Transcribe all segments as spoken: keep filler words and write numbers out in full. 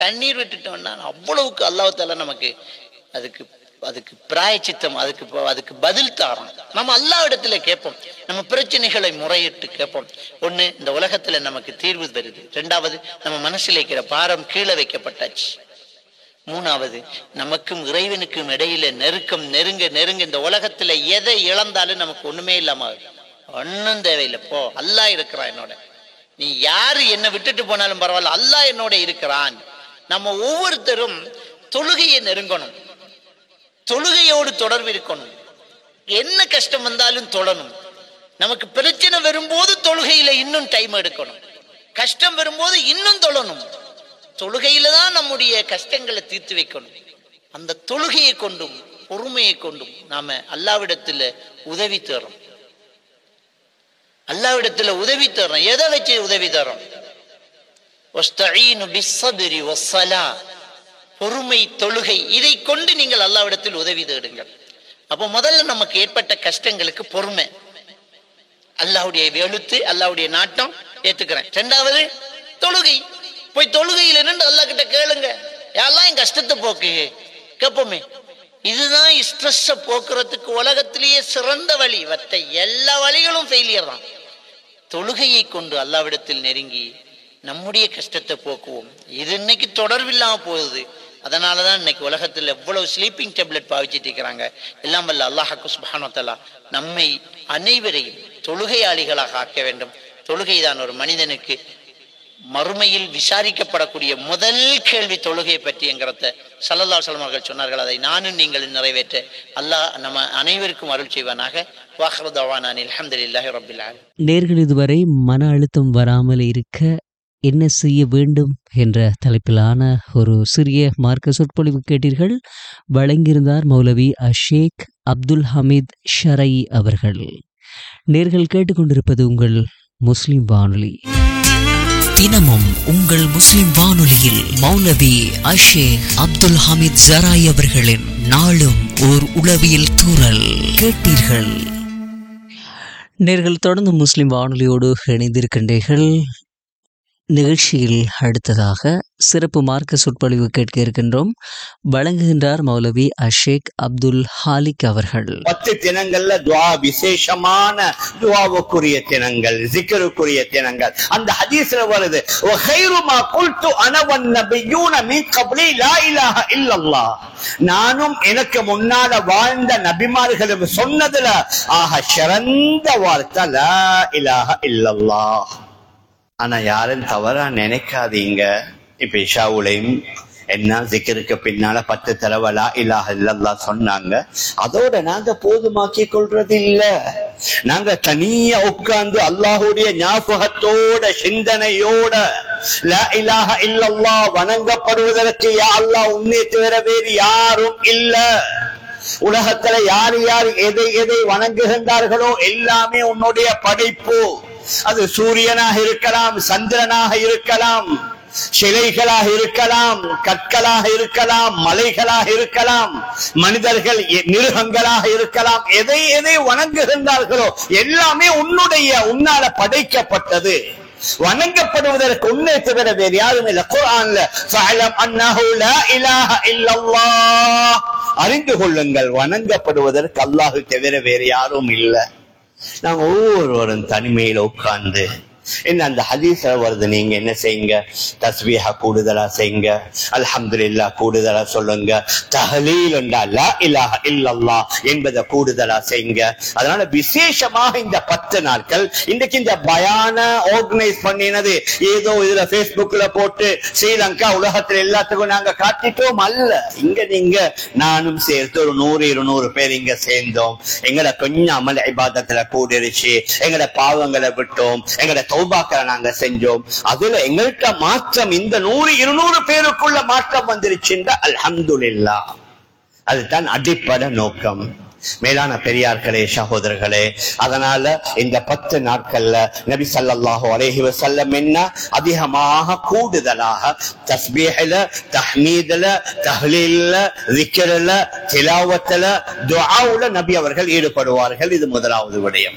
தண்ணீர் விட்டுட்டோம்னா அவ்வளவுக்கு அல்லாஹ் தஆலா நமக்கு அதுக்கு அதுக்கு பிராயச்சித்தம், அதுக்கு அதுக்கு பதில் தாரோம். நம்ம அல்லாஹ் இடத்துல கேட்போம், நம்ம பிரச்சனைகளை முறையிட்டு கேட்போம். ஒண்ணு, இந்த உலகத்துல நமக்கு தீர்வு வருது. ரெண்டாவது, நம்ம மனசுல இருக்கிற பாரம் கீழே வைக்கப்பட்டாச்சு. மூணாவது, நமக்கும் இறைவனுக்கும் இடையில நெருக்கம் நெருங்க நெருங்க இந்த உலகத்துல எதை இழந்தாலும் நமக்கு ஒண்ணுமே இல்லாம ஒன்னும் தேவையில்லை. போ, அல்லாஹ் இருக்கிறான் என்னோட. நீ யாரு என்ன விட்டுட்டு போனாலும் பரவாயில்ல, அல்லாஹ் என்னோட இருக்கிறான். நம்ம ஒவ்வொருத்தரும் தொழுகையை நெருங்கணும், தொழுகையோடு தொடர்பு இருக்கணும். என்ன கஷ்டம் வந்தாலும் தொழணும். நமக்கு பிரச்சனை வரும்போது தொழுகையில இன்னும் டைம் எடுக்கணும், கஷ்டம் வரும்போது இன்னும் தொழணும். தொழுகையில தான் நம்முடைய கஷ்டங்களை தீர்த்து வைக்கணும். அந்த தொழுகையை கொண்டும் பொறுமையை கொண்டும் நாம அல்லாஹ்விடத்துல உதவி தரோம். அல்லாஹ்விடத்துல உதவி தரோம். எதை வச்சு உதவி தரோம்? வஸ்தஈனு பிஸ்ஸப்ரி வஸ்ஸலாஹ், பொறுமை, தொழுகை, இதை கொண்டு நீங்கள் அல்லாஹ்விடத்தில் உதவி தேடுங்கள். அப்போ முதல்ல நமக்கு ஏற்பட்ட கஷ்டங்களுக்கு பொறுமை, அல்லாஹ்வுடைய எழுத்து, அல்லாஹ்வுடைய நாட்டம் ஏத்துக்கிறேன். ரெண்டாவது தொழுகை. போய் தொழுகையில் நின்று அல்லாஹ் கிட்ட கேளுங்க, யாரெல்லாம் என் கஷ்டத்தை போக்கு கேட்போமே. இதுதான் ஸ்ட்ரெஸ் போக்குறதுக்கு உலகத்திலேயே சிறந்த வழி. மற்ற எல்லா வழிகளும் ஃபெயிலியர் தான். தொழுகையை கொண்டு அல்லாஹ்விடத்தில் நெருங்கி நம்முடைய கஷ்டத்தை போக்குவோம். இது இன்னைக்கு தொடர்பில்லாம போகுது. அதனாலதான் இன்னைக்கு உலகத்தில் எவ்வளவு ஸ்லீப்பிங் டேப்லெட் பாவிச்சிட்டு இருக்கிறாங்க. எல்லாம் வல்ல அல்லாஹ் சுப்ஹானஹு வ தஆலா நம்மை அனைவரையும் தொழுகையாளிகளாக ஆக்க வேண்டும். தொழுகைதான் ஒரு மனிதனுக்கு மறுமையில் விசாரிக்கப்படக்கூடிய முதல் கேள்வி தொழுகையை பற்றி என்கிறத ஸல்லல்லாஹு அலைஹி வஸல்லம் அவர்கள் சொன்னார்கள். அதை நானும் நீங்களும் நிறைவேற்ற அல்லாஹ் நம்ம அனைவருக்கும் அருள் செய்வானாக. வாஹிரு தஅவானா அல்ஹம்துலில்லாஹி ரப்பில் ஆலமீன். நேர்கள் இதுவரை மன அழுத்தம் வராமல் இருக்க என்ன செய்ய வேண்டும் என்ற தலைப்பிலான ஒரு சிறிய மார்க்க சொற்பொழிவு கேட்டீர்கள். வழங்கியிருந்தார் மௌலவி அஷேக் அப்துல் ஹமீத் ஷரை அவர்கள். நேர்கள் கேட்டுக்கொண்டிருப்பது உங்கள் முஸ்லிம் வானொலி. தினமும் உங்கள் முஸ்லிம் வானொலியில் மௌலவி அஷேக் அப்துல் ஹமீத் ஷரை அவர்களின் நாளும் ஓர் உளவியல் தூறல் கேட்டீர்கள். நேர்கள் தொடர்ந்து முஸ்லிம் வானொலியோடு இணைந்திருக்கின்றீர்கள். நிகழ்ச்சியில் அடுத்ததாக சிறப்பு மார்க்க சொற்பொழிவு கேட்க இருக்கின்றோம். வழங்குகின்றார் மௌலவி அஷேக் அப்துல் ஹாலிக் அவர்கள். பத்து தினங்கள்ல துஆ விசேஷமான துஆவுக்குரிய தினங்கள், ஜிக்ருக்குரிய தினங்கள். அந்த ஹதீஸ்ல வருது, வ கைரு மா குல்து அன வன் நபியூன மின் கப்லி லா இலாஹ இல்லல்லாஹ். நானும் எனக்கு முன்னால வாழ்ந்த நபிமார்களும் சொன்னதுல ஆக சிறந்த வார்த்தை லா இலாஹ இல்லல்லாஹ். ஆனா யாரும் தவறா நினைக்காதீங்க. இப்ப இஷாவுலையும் என்ன ஜிக்ருக்கு பின்னால பத்து தடவை லா இலாஹ இல்லல்லாஹ் சொன்னாங்க. அதோட நாங்க போதுமாக்கி கொள்றது இல்ல. நாங்க தனியா உட்கார்ந்து அல்லாஹுடைய ஞாபகத்தோட சிந்தனையோட லா இலாஹ இல்லல்லாஹ் வணங்கப்படுவதற்கு யா அல்லாஹ் உன்னை தவிர வேறு யாரும் இல்ல. உலகத்துல யார் யார் எதை எதை வணங்குகின்றார்களோ எல்லாமே உன்னுடைய படைப்பு. அது சூரியனாக இருக்கலாம், சந்திரனாக இருக்கலாம், சிலைகளாக இருக்கலாம், கற்களாக இருக்கலாம், மலைகளாக இருக்கலாம், மனிதர்கள், மிருகங்களாக இருக்கலாம். எதை எதை வணங்குகின்றார்களோ எல்லாமே உன்னுடைய உன்னால படைக்கப்பட்டது. வணங்கப்படுவதற்கு உன்னை தவிர வேறு யாரும் இல்லை. குர்ஆன்ல ஃபஅலம் அன்னஹு லா இலாஹ இல்லல்லாஹ், அறிந்து கொள்ளுங்கள் வணங்கப்படுவதற்கு அல்லாஹ் தவிர வேறு யாரும் இல்லை. நாங்க ஒவ்வொருவரும் தனிமையில உட்கார்ந்து என்ன அந்த ஹதீஸ்ல வருது, நீங்க என்ன செய்யுங்க, தஸ்பீஹ கூடுதலா செய்யுங்க, அல்ஹம்துலில்லாஹ் கூடுதலா சொல்லுங்க, தஹ்லீல் என்றா லா இலாஹ இல்லல்லாஹ் என்பதை கூடுதலா செய்யுங்க. அதனால விசேஷமாக இந்த பத்து நாட்கள் இன்றைக்கு இந்த பயான ஆர்கனைஸ் பண்ணினது ஏதோ இதுல பேஸ்புக்ல போட்டு ஸ்ரீலங்கா உலகத்துல எல்லாத்துக்கும் நாங்க காட்டிட்டோம் அல்ல. இங்க நீங்க நானும் சேர்த்து ஒரு நூறு இருநூறு பேர் இங்க சேர்ந்தோம். எங்களை கொஞ்சம் அமல் இபாதத்துல கூடிருச்சு, எங்கட பாவங்களை விட்டோம், எங்கட தௌபாக்களை நாங்க செஞ்சோம். அதுல எங்கள்கிட்ட மாற்றம் இந்த நூறு இருநூறு பேருக்குள்ள மாற்றம் வந்துருச்சுன்ற அல்ஹம்துலில்லாஹ். அதுதான் அடிப்படை நோக்கம். மேலான பெரியார்களே, சகோதரர்களே, அதனால இந்த பத்து நாட்கள்ல நபி ஸல்லல்லாஹு அலைஹி வஸல்லம் என்ன அதிகமாக கூடுதலாக தஸ்பீஹ்ல, தஹ்மீதுல, தஹ்லீல்ல, ஸிக்ர்ல, திலாவத்துல, துஆவுல நபி அவர்கள் ஈடுபடுவார்கள். இது முதலாவது விடயம்.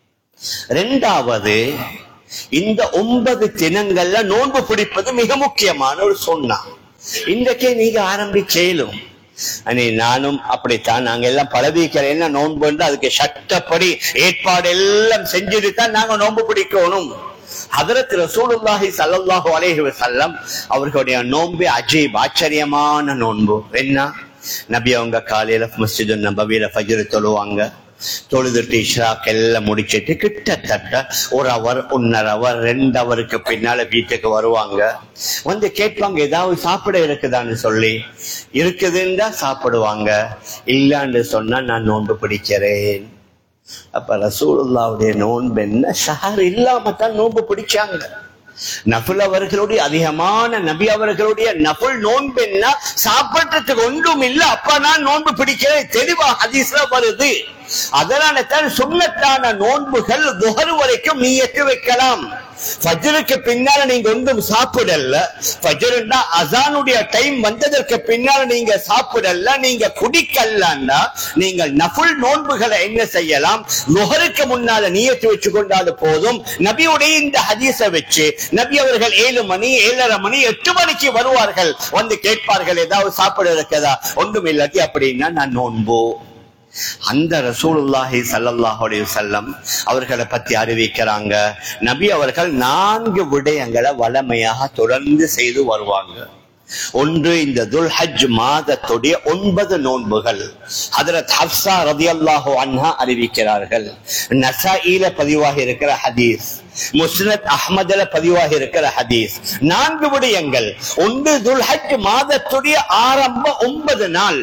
இரண்டாவது, இந்த ஒன்பது தினங்கள்ல நோன்பு பிடிப்பது மிக முக்கியமான ஒரு சுன்னா. இன்றைக்கே நீங்க ஆரம்பிச்சேலும் அனே நானும் அப்படித்தான். நாங்க எல்லாம் பழவிக்கிற என்ன நோன்பு அதுக்கு சட்டப்படி ஏற்பாடு எல்லாம் செஞ்சுட்டு தான் நாங்க நோன்பு பிடிக்கணும். ஹதரத் ரசூலுல்லாஹி ஸல்லல்லாஹு அலைஹி வஸல்லம் அவர்களுடைய நோன்பு அஜீப் ஆச்சரியமான நோன்பு. என்ன, நபி அவங்க காலையில மஸ்ஜிது நபவியில ஃபஜ்ர் தொழுவாங்க. தொழுதுட்டு இஷ்ராக் எல்லாம் முடிச்சிட்டு கிட்டத்தட்ட ஒரு அவர் ஒன்னரை அவர் ரெண்டு அவருக்கு பின்னால வீட்டுக்கு வருவாங்க. வந்து கேட்பாங்க ஏதாவது சாப்பிட இருக்குதான்னு சொல்லி. இருக்குதுன்னா சாப்பிடுவாங்க, இல்லான்னு சொன்னா நான் நோன்பு பிடிக்கிறேன். அப்ப ரசூலுல்லாவுடைய நோன்பு என்ன, ஷஹர் இல்லாம தான் நோன்பு பிடிச்சாங்க. நஃபில் அவர்களுடைய அதிகமான நபி அவர்களுடைய நஃபில் நோன்பு என்ன, சாப்பிட்டதுக்கு ஒன்றும் இல்லை, அப்ப நான் நோன்பு பிடிக்கிறேன், தெளிவா ஹதீஸ்ல வருது. அதனால தான் சுன்னத்தான நோன்புகள் துஹர் வரைக்கும் நீயத்து வைக்கலாம். ஃபஜ்ருக்கு பின்னால நீங்க ஒன்றும் சாப்பிடல, ஃபஜ்ருன்னா அஸானுடைய டைம் வந்ததற்கு பின்னால நீங்க சாப்பிடல, நீங்க குடிக்கலன்னா நீங்க நஃபில் நோன்புகளை என்ன செய்யலாம், லுஹருக்கு முன்னால நியத்து வச்சு கொண்டாலும் போதும். நபியுடைய இந்த ஹதீஸை வச்சு நபி அவர்கள் ஏழு மணி ஏழரை மணி எட்டு மணிக்கு வருவார்கள், வந்து கேட்பார்கள் ஏதாவது சாப்பிட இருக்கதா, ஒன்றும் இல்லாட்டி அப்படின்னா நான் நோன்பு. அந்த ரசூலுல்லாஹி ஸல்லல்லாஹு அலைஹி வஸல்லம் அவர்களை பத்தி அறிவிக்கிறாங்க, நபி அவர்கள் நான்கு விடயங்களை வளமையாக தொடர்ந்து செய்து வருவாங்க. ஒன்று, இந்த துல்ஹஜ் மாதத்துடைய ஒன்பது நோன்புகள். ஹஜ்ரத் ஹப்ஸா ரலியல்லாஹு அன்ஹா அறிவிக்கிறார்கள். நஸாயில பதிவாகி இருக்கிற ஹதீஸ், முஸ்னத் அஹ்மதுல பதிவாகி இருக்கிற ஹதீஸ். நான்கு விடயங்கள். ஒன்று, துல்ஹஜ் மாதத்துடைய ஆரம்ப ஒன்பது நாள்.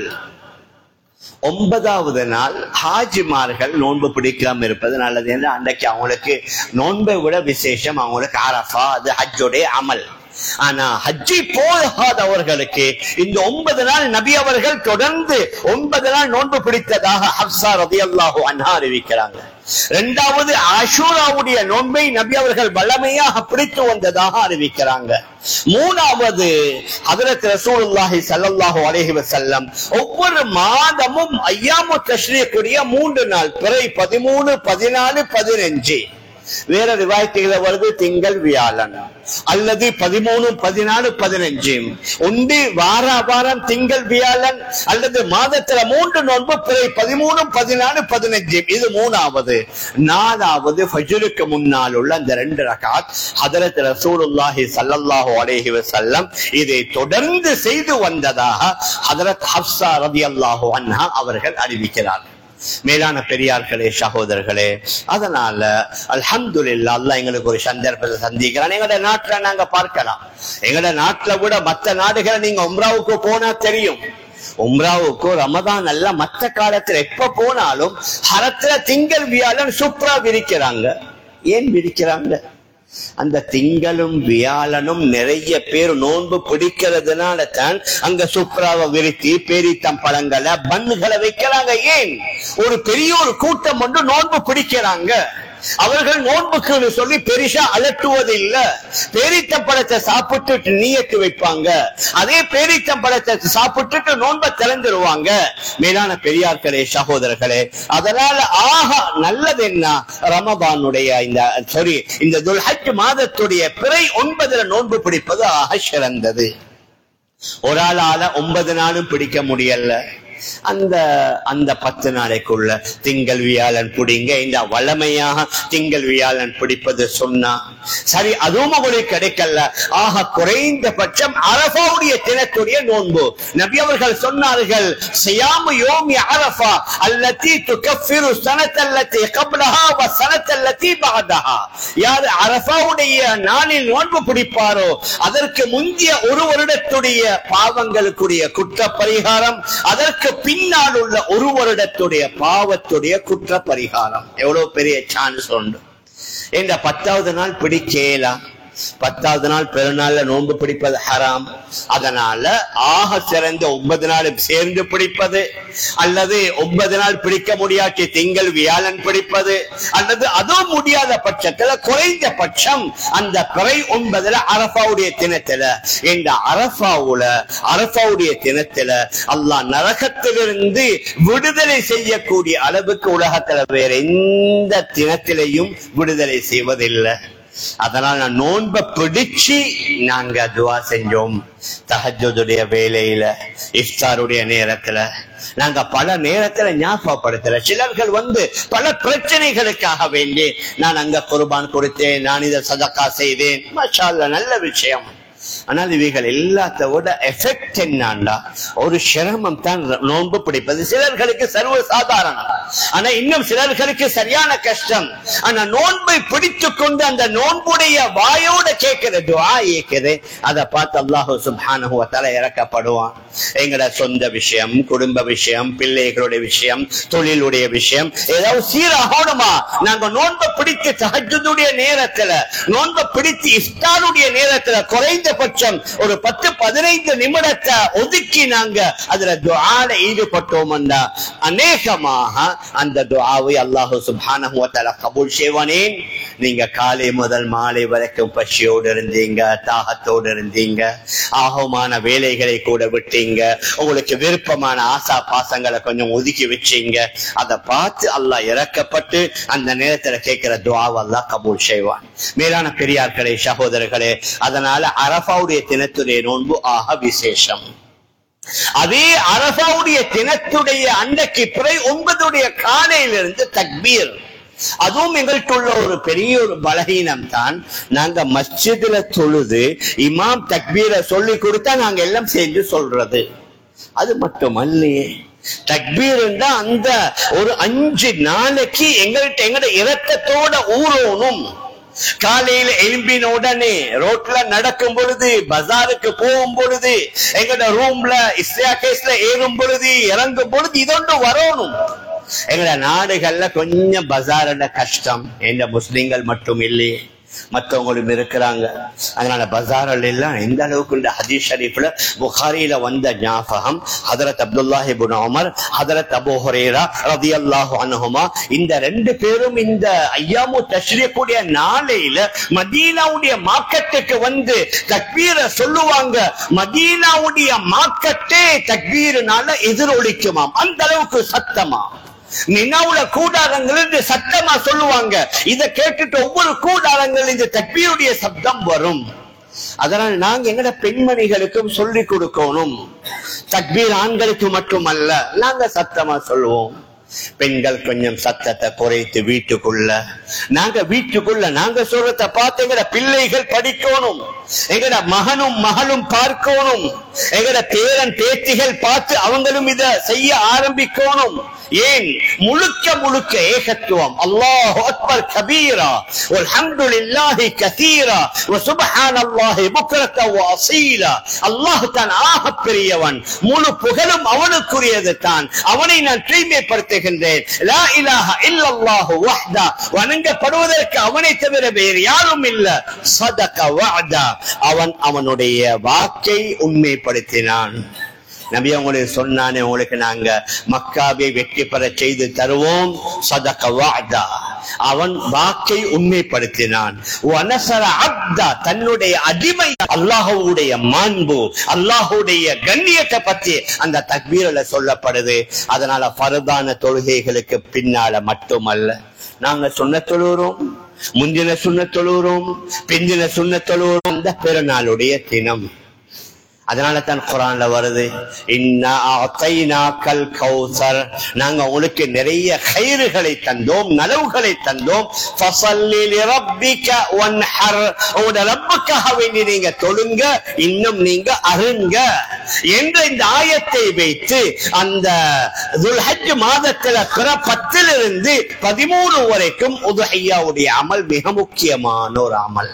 ஒன்பதாவது நாள் ஹாஜிமார்கள் நோன்பு பிடிக்காம இருப்பது நல்லது என்று அன்றைக்கு அவங்களுக்கு நோன்பை விட விசேஷம் அவங்களுக்கு அரஃபா, அது ஹஜ்ஜுடைய அமல். ஆனா ஹஜ்ஜி போகாதவர்களுக்கு இந்த ஒன்பது நாள் நபி அவர்கள் தொடர்ந்து ஒன்பது நாள் நோன்பு பிடித்ததாக ஹப்ஸா ரலியல்லாஹு அன்ஹா அறிவிக்கிறாங்க. இரண்டாவது, ஆஷூராவுடைய நோன்பை நபி அவர்கள் வல்லமையாக பிடித்து வந்ததாக அறிவிக்கிறாங்க. மூணாவது, ஹஜ்ரத் ரசூலுல்லாஹி ஸல்லல்லாஹு அலைஹி வஸல்லம் ஒவ்வொரு மாதமும் அய்யாமு தஷ்ரீக்குடைய மூன்று நாள், பிறை பதிமூணு பதினாலு பதினஞ்சு, வேற ரிவாயத்துகளை வருது திங்கள் வியாழன் அல்லது பதிமூணு பதினாலு பதினஞ்சு, ஒன்று வார வாரம் திங்கள் வியாழன் அல்லது மாதத்துல மூன்று நோன்பு, பிறை பதிமூணு பதினாலு பதினஞ்சு, இது மூணாவது. நாலாவது, ஃபஜ்ருக்கு முன்னால் உள்ள அந்த ரெண்டு ரகாத் ஹஜ்ரத் ரசூலுல்லாஹி ஸல்லல்லாஹு அலைஹி வஸல்லம் இதை தொடர்ந்து செய்து வந்ததாக ஹஜ்ரத் ஹப்ஸா ரலியல்லாஹு அன்ஹா அவர்கள் அறிவிக்கிறார்கள். மேலான பெரியார்களே, சகோதரர்களே, அதனால அல்ஹம்துலில்லாஹ் அல்லாஹ் எங்களுக்கு ஒரு சந்தர்ப்பத்தை சந்திக்கிறான். எங்களோட நாட்டுல நாங்க பார்க்கலாம், எங்களோட நாட்டுல கூட மற்ற நாடுகளை நீங்க உம்ராவுக்கு போனா தெரியும். உம்ராவுக்கு ரமதான் அல்ல, மற்ற காலத்துல எப்ப போனாலும் ஹரத்துல திங்கள் வியாழன் சுப்ரா விரிக்கிறாங்க. ஏன் விரிக்கிறாங்க? அந்த திங்களும் வியாழனும் நிறைய பேர் நோன்பு பிடிக்கிறதுனால தான் அங்க சுப்ராவை விரித்தி பேரித்தம் பழங்களை பன்னுகளை வைக்கிறாங்க. ஏன்? ஒரு பெரிய ஒரு கூட்டம் ஒன்று நோன்பு பிடிக்கிறாங்க. அவர்கள் நோன்புக்கு சொல்லி பெரிசா அலட்டுவது இல்ல. பேரித்தம் பழத்தை சாப்பிட்டு நீயத்து வைப்பாங்க, அதே பேரித்தம் பழத்தை சாப்பிட்டு நோன்பை திறந்துருவாங்க. மேலான பெரியார்களே, சகோதரர்களே, அதனால ஆஹா நல்லது என்ன, ரமதானுடைய இந்த சாரி இந்த துல்ஹஜ் மாதத்துடைய பிறை ஒன்பதுல நோன்பு பிடிப்பது ஆக சிறந்தது. ஒரு ஆளால ஒன்பது நாளும் பிடிக்க முடியல, அந்த அந்த பத்து நாளைக்குள்ள திங்கள் வியாழன் பிடிங்க. இந்த வளமையாக திங்கள் வியாழன் பிடிப்பது சொன்னா சரி, அதுவும் உங்களுக்கு கிடைக்கல, ஆக குறைந்த பட்சம் அரஃபாவுடைய தினத்துடைய நோன்பு. நபி அவர்கள் சொன்னார்கள், சியாமு யோமி அரஃபா அல்லதி துகஃபிரு ஸனத்தல்லதி கப்லஹா வ ஸனத்தல்லதி பஅதஹா. யார் அரஃபாவுடைய நாளில் நோன்பு பிடிப்பாரோ அதற்கு முந்திய ஒரு வருடத்துடைய பாவங்களுக்குரிய குற்ற பரிகாரம், அதற்கு பின்னால் உள்ள ஒரு வருடத்துடைய பாவத்துடைய குற்ற பரிகாரம். எவ்வளவு பெரிய சான்ஸ் உண்டு. இந்த பத்தாவது நாள் பிடிக்கலாம், பத்தாவது நாள் பெருநாள்ல நோன்பு பிடிப்பது ஹராம். அதனால ஆக சிறந்த ஒன்பது நாள் சேர்ந்து பிடிப்பது, அல்லது ஒன்பது நாள் பிடிக்க முடியாட்டி திங்கள் வியாழன் பிடிப்பது, அல்லது அதுவும் முடியாத பட்சத்துல குறைந்த பட்சம் அந்த பிறை ஒன்பதுல அரஃபாவுடைய தினத்துல, இந்த அரஃபாவுல அரஃபாவுடைய தினத்துல அல்லாஹ் நரகத்திலிருந்து விடுதலை செய்யக்கூடிய அளவுக்கு உலகத்துல வேற எந்த தினத்திலையும் விடுதலை செய்வதில்லை. அதனால நான் நோன்பை பிடிச்சு நாங்க துவா செஞ்சோம். தஹஜ்ஜுடைய வேலையில, இஃப்தாருடைய நேரத்துல நாங்க பல நேரத்துல ஞாபகப்படுத்தல. சிலர்கள் வந்து பல பிரச்சனைகளுக்காக வேண்டி நான் அங்க குர்பான் கொடுத்தேன், நான் இதை சதக்கா செய்தேன், மாஷா அல்லாஹ் நல்ல விஷயம். ஆனால் இவைகள் எல்லாத்தோட எஃபெக்ட் என்னண்டா ஒரு சிரமம் தான் நோன்பு பிடிப்பது. சிலர்களுக்கு சர்வ சாதாரணம், ஆனா இன்னும் சிலர்களுக்கு சரியான கஷ்டம். ஆனா நோன்பை பிடித்து கொண்டு அந்த நோன்புடைய வாயோட கேட்கிற துஆ கேட்குது, அதை பார்த்து அல்லாஹ் சுப்ஹானஹு வ தஆலா இறக்கப்படுவான். எங்கட சொந்த விஷயம், குடும்ப விஷயம், பிள்ளைகளுடைய விஷயம், தொழிலுடைய விஷயம் ஏதாவது சீராகணுமா, நாங்க நோன்பை பிடித்து தஹஜ்ஜுடைய நேரத்துல, நோன்பை பிடித்து இஃப்தாருடைய நேரத்துல குறைந்த பட்சம் ஒரு பத்து பதினைந்து நிமிடத்தை ஒதுக்கி நாங்க அதுல துஆல ஈடுபட்டோம்னா அநேகமாக அந்த துஆவை அல்லாஹ் சுப்ஹானஹு வ தஆலா கபூல் செய்வானே. நீங்க காலை முதல் மாலை வரைக்கும் பசியோடு இருந்தீங்க, தாகத்தோடு இருந்தீங்க, ஆகமான வேலைகளை கூட விட்டீங்க, உங்களுக்கு விருப்பமான ஆசா பாசங்களை கொஞ்சம் ஒதுக்கி வச்சீங்க, அதை பார்த்து அல்லாஹ் இறக்கப்பட்டு அந்த நேரத்துல கேட்கிற துஆவை அல்லாஹ் கபூல் செய்வான். மேலான பெரியார்களே, சகோதரர்களே, அதனால அரஃபாவுடைய தினத்துடைய நோன்பு ஆக விசேஷம். அதே அரஃபாவுடைய தினத்துடைய அன்றைக்கு பிறை ஒன்பதுடைய காலையிலிருந்து தக்பீர். அதுவும் எங்களுக்கு உள்ள ஒரு பெரிய ஒரு பலகீனம் தான். நாங்க மஸ்ஜிதுல தொழுது இமாம் தக்பீரை சொல்லி கொடுத்தா நாங்க எல்லாம் சேர்ந்து சொல்றது. அது மட்டுமல்லையே, தக்பீர் அந்த ஒரு அஞ்சு நாளைக்கு எங்கள்கிட்ட எங்கட இரத்தத்தோட ஊறணும். காலையில எழும்பின உடனே ரோட்ல நடக்கும் பொழுது, பஜாருக்கு போகும் பொழுது, எங்கட ரூம்ல இஸ்யா கேஸ்ல ஏறும் பொழுது, இறங்கும் பொழுது இதொன்று வரணும். எங்கட நாடுகள்ல கொஞ்சம் பஜாரோட கஷ்டம். எந்த முஸ்லிம்கள் மட்டும் இல்லையே, மற்றவங்களும் இருக்கிறாங்க. அதனால பஜாரில் எல்லாம் எந்த அளவுக்கு இந்த ஹதீஸ் ஷரீஃப்ல புகாரியில வந்த ஞாபகம், ஹதரத் அப்துல்லாஹ் இப்னு உமர், ஹதரத் அபூ ஹுரைரா ரலியல்லாஹு அன்ஹுமா, இந்த ரெண்டு பேரும் இந்த ஐயாமு தஷ்ரீக்குடைய நாளையில மதீனாவுடைய மார்க்கெட்டுக்கு வந்து தக்பீரை சொல்லுவாங்க. மதீனாவுடைய மார்க்கெட்டே தக்பீர்னால எதிரொலிக்குமாம், அந்த அளவுக்கு சத்தமா. மினாவுல கூடாரங்கள் சத்தமா சொல்லுவாங்க. இதை கேட்டுட்டு ஒவ்வொரு கூடாரங்கள் இந்த தக்பீருடைய சப்தம் வரும். அதனால் நாங்க எங்கட பெண்மணிகளுக்கும் சொல்லி கொடுக்கணும். தக்பீர் ஆண்களுக்கு மட்டுமல்ல, நாங்க சத்தமா சொல்லுவோம். பெண்கள் கொஞ்சம் சத்தத்தை குறைத்து வீட்டுக்குள்ள, நாங்க வீட்டுக்குள்ள நாங்க சொல்றத பார்த்து எங்கட பிள்ளைகள் படிக்கணும், எங்கட மகனும் மகளும் பார்க்கணும், எங்கட பேரன் பேத்திகள் பார்த்து அவங்களும் இத செய்ய ஆரம்பிக்கணும். ஏன் முழுக்க முழுக்க ஏகத்துவம். அல்லாஹு அக்பர் கபீரா வல்ஹம்துலில்லாஹி கஸீரா வ சுப்ஹானல்லாஹி புக்ரத வ அஸீலா. அல்லாஹ் தான் ஆக பெரியவன், முழு புகழும் அவனுக்குரியது தான். அவனை நான் தூய்மைப்படுத்துகின்றேன். லா இலாஹ இல்லல்லாஹு வஹ்தா, வணங்கப்படுவதற்கு அவனை தவிர வேறு யாரும் இல்ல. ஸதக வஅதா, அவன் அவனுடைய வாக்கை உண்மைப்படுத்தினான். நபி அவங்களுக்கு சொன்னானே, உங்களுக்கு நாங்க மக்காவை வெற்றி பெற செய்து தருவோம். ஸதக வஅதா, அவன் வாக்கை உண்மைப்படுத்தினான். வனஸர அப்தா, தன்னுடைய அடிமை. அல்லாஹ்வுடைய மாண்பு, அல்லாஹ்வுடைய கண்ணியத்தை பத்தி அந்த தக்பீர்ல சொல்லப்படுது. அதனால ஃபர்தான தொழுகைகளுக்கு பின்னால மட்டுமல்ல, நாங்க சொன்ன தொழுகிறோம், முந்தின சுன்ன தொழுகிறோம், பிந்தின சுன்ன தொழுகிறோம். அந்த பெருநாளுடைய தினம். அதனால தான் குர்ஆன்ல வருது, இன்னா அஅதைனாக்கல் கௌசர், நாங்க உங்களுக்கு நிறைய கைறுகளை தந்தோம், நலவுகளை தந்தோம். ஃபஸல்லி லிரப்பிக வன்ஹர், உங்க ரப்புக்காக வேண்டி நீங்க தொழுங்க, இன்னும் நீங்க அருங்க என்ற இந்த ஆயத்தை வைத்து அந்த துல்ஹஜ் மாதத்துல பிற பத்திலிருந்து பதிமூணு வரைக்கும் உதுஹிய்யாவுடைய அமல் மிக முக்கியமான ஒரு அமல்.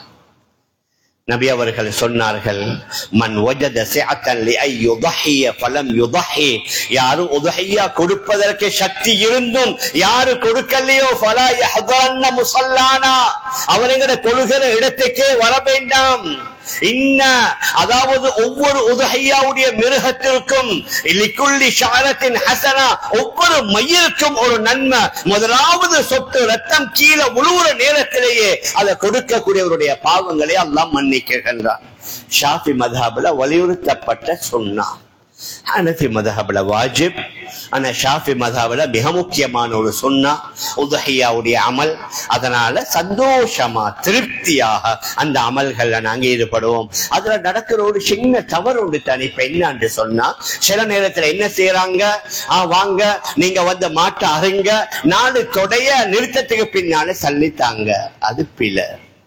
நபி அவர்கள் சொன்னார்கள், மன் வஜத சிஅத்தன் லிஐ யுضحிய ஃபலம் யுضحி, யாரு உதுஹிய்யா கொடுப்பதற்கு சக்தி இருந்தும் யாரு கொடுக்கலையோ ஃபலா யஹ்தரன்ன முஸல்லானா, அவங்களோட தொழுகிற இடத்துக்கே வர வேண்டாம். இன்ன, அதாவது ஒவ்வொரு உதுஹிய்யாவுடைய மிருகத்திற்கும் லிக்குல்லி ஷஅரத்தின் ஹஸனா, ஒவ்வொரு மயிலுக்கும் ஒரு நன்மை. முதலாவது சொட்டு ரத்தம் கீழே உழுவுற நேரத்திலேயே அதை கொடுக்கக்கூடியவருடைய பாவங்களை அல்லாஹ் மன்னிக்கின்றான். ஷாஃபி மذஹப்ல வலியுறுத்தப்பட்ட சுன்னா, ஹனஃபி மذஹப்ல வாஜிப், ஆனா ஷாஃபி மذஹப்ல மிக முக்கியமான ஒரு சுன்னா உதுஹியாவுடைய அமல். அதனால சந்தோஷமா திருப்தியாக அந்த அமல்கள்ல நாங்க ஈடுபடுவோம். அதுல நடக்கிற ஒரு சின்ன தவறு உண்டு தானே. இப்ப என்னன்னு சொன்னா, சில நேரத்துல என்ன செய்யறாங்க, ஆஹ் வாங்க நீங்க வந்து மாட்ட அருங்க, நாலு தொடைய நிறுத்தத்துக்கு பின்னால சல்லித்தாங்க. அது பிழை.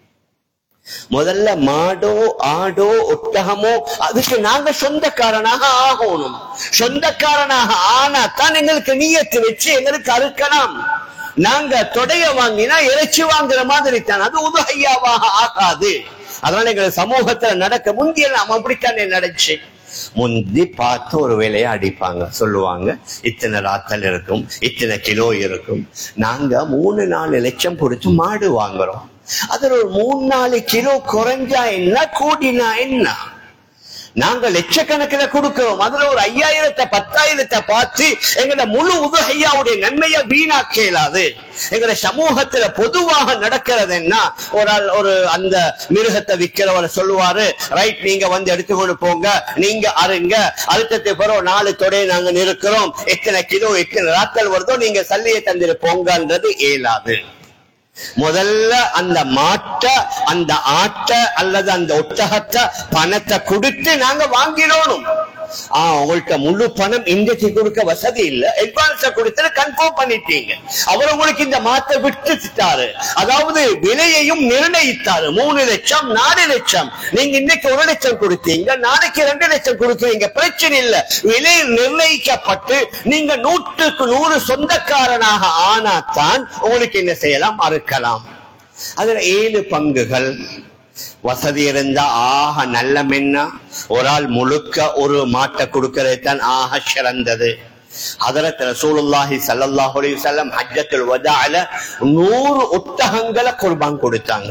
முதல்ல மாடோ ஆடோ ஒட்டகமோ அதுக்கு நாங்க சொந்தக்காரனாக ஆகணும். சொந்தக்காரனாக ஆனா தான் எங்களுக்கு நியத்து வச்சு எங்களுக்கு அறுக்கலாம். நாங்க தொடைய வாங்கினா இறைச்சி வாங்குற மாதிரி தான், அது உதுஹியாவாக ஆகாது. அதனால எங்க சமூகத்துல நடக்க முந்தியெல்லாம் அப்படித்தானே நடந்துச்சு. முந்தி பார்த்து ஒரு வேலையை அடிப்பாங்க, சொல்லுவாங்க இத்தனை ராத்தல் இருக்கும், இத்தனை கிலோ இருக்கும். நாங்க மூணு நாலு லட்சம் கொடுத்து மாடு வாங்குறோம். அதுல ஒரு மூணு நாலு கிலோ குறைஞ்சா என்ன, கூடினா என்ன? நாங்க லட்சக்கணக்கில் கொடுக்கிறோம். அதுல ஒரு ஐயாயிரத்தை பத்தாயிரத்தை பார்த்து எங்களோட முழு உதுஹியாவுடைய நன்மையை வீணாக்க இயலாது. எங்களோட சமூகத்துல பொதுவாக நடக்கிறது என்ன, ஒரு ஆள் ஒரு அந்த மிருகத்தை விற்கிறவரை சொல்லுவாரு, ரைட் நீங்க வந்து எடுத்துக்கொண்டு போங்க, நீங்க அருங்க, அழுத்தத்தை பிறகு நாலு தொடையை நாங்க நிறுக்கிறோம், எத்தனை கிலோ எத்தனை ராத்தல் வருதோ நீங்க சல்லியை தந்துட்டு போங்கன்றது இயலாது. முதல்ல அந்த மாட்டை அந்த ஆட்டை அல்லது அந்த ஒட்டகத்தை பணத்தை கொடுத்து நாங்க வாங்கிடணும். ஆஹ் உங்கள்கிட்ட முழு பணம் இன்றைக்கு கொடுக்க வசதி இல்ல, அட்வான்ஸ கொடுத்து கன்ஃபார்ம் பண்ணிட்டீங்க. அவர் உங்களுக்கு இந்த மாத்தை விட்டுட்டாரு, அதாவது விலையையும் நிர்ணயித்தாரு. மூணு லட்சம் நாலு லட்சம் நீங்க இன்னைக்கு ஒரு லட்சம் கொடுத்தீங்க, நாளைக்கு ரெண்டு லட்சம் கொடுக்குறீங்க, பிரச்சனை இல்ல. விலை நிர்ணயிக்கப்பட்டு நீங்க நூற்றுக்கு நூறு சொந்தக்காரனாக ஆனாத்தான் உங்களுக்கு என்ன செய்யலாம், அறுக்கலாம். அதுல ஏழு பங்குகள். வசதி இருந்தா ஆக நல்ல மென்னா ஒரு ஆள் முழுக்க ஒரு மாட்டை கொடுக்கிறது தான் ஆக சிறந்தது. ஹதரத் ரசூலுல்லாஹி ஸல்லல்லாஹு அலைஹி வஸல்லம் ஹஜ்ஜத்துல் வதாஅல நூறு ஒட்டகங்களை குர்பான் கொடுத்தாங்க.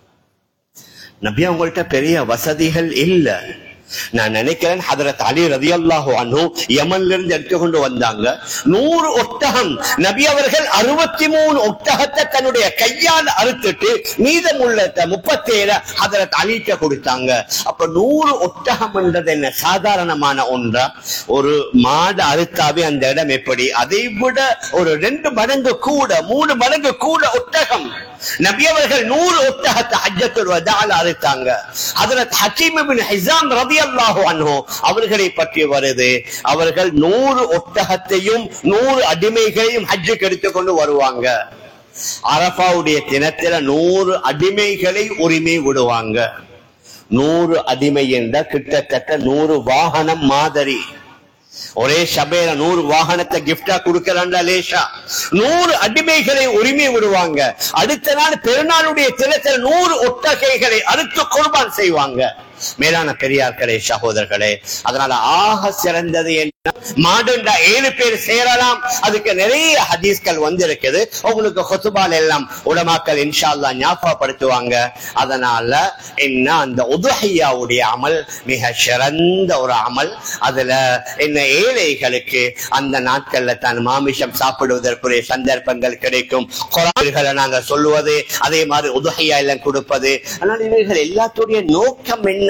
நபி அவங்கள்ட்ட பெரிய வசதிகள் இல்ல. நான் நினைக்கிறேன் ஹதரத் அலி ரலியல்லாஹு அன்ஹு யமன்ல இருந்து எடுத்துக்கொண்டு வந்தாங்க நூறு ஒட்டகம். நபி அவர்கள் அறுபத்தி மூணு ஒட்டகத்தை தன்னுடைய கையால் அறுத்துட்டு மீதமுள்ள முப்பத்தி ஏழு ஹதரத் அலிக்கு கொடுத்தாங்க. அப்ப நூறு ஒட்டகம் என்றது என்ன சாதாரணமான ஒன்றா? ஒரு மாடு அறுத்தாவே அந்த இடம் எப்படி, அதை விட ஒரு ரெண்டு மடங்கு கூட மூணு மடங்கு கூட ஒட்டகம். நபி அவர்கள் நூறு ஒட்டகத்தை ஹஜ்ஜத்துல் வதாஅல அறுத்தாங்க. ஹஜ்ரத் ஹக்கீம் இப்னு ஹிஸாம் ரலியல்லாஹு அன்ஹு அவர்களை பற்றி வருது, அவர்கள் நூறு ஒட்டகத்தையும் நூறு அடிமைகளையும் ஹஜ்ஜுக்கு எடுத்துக்கொண்டு வருவாங்க. அரஃபாவுடைய தினத்தில நூறு அடிமைகளை உரிமை விடுவாங்க. நூறு அடிமை என்ற கிட்டத்தட்ட நூறு வாகனம் மாதிரி. ஒரே சபையில நூறு வாகனத்தை கிஃப்டா கொடுக்கறாண்டா லேஷா. நூறு அடிமைகளை உரிமை விடுவாங்க. அடுத்த நாள் பெருநாளுடைய தினத்தில் நூறு ஒட்டகைகளை அறுத்து குர்பான் செய்வாங்க. மேலான பெரியார்களே சகோதரர்களே, அதனால ஆக சிறந்தது என்ன, மாடுண்டா ஏழு பேர் சேரலாம். அதுக்கு நிறைய ஹதீஸ்கள் வந்திருக்குது. உங்களுக்கு ஹுத்பால் எல்லாம் உலமாக்கள் இன்ஷா அல்லாஹ் ஞாபகப்படுத்துவாங்க. அதனால என்ன, அந்த உதுஹியாவுடைய அமல் மிக சிறந்த ஒரு அமல். அதுல என்ன, ஏழைகளுக்கு அந்த நாட்கள்ல தான் மாமிசம் சாப்பிடுவதற்குரிய சந்தர்ப்பங்கள் கிடைக்கும். குர்ஆன்களை நாங்க சொல்லுவது, அதே மாதிரி உதுஹியா எல்லாம் கொடுப்பது. ஆனால் இவர்கள் எல்லாத்துடைய நோக்கம் என்ன,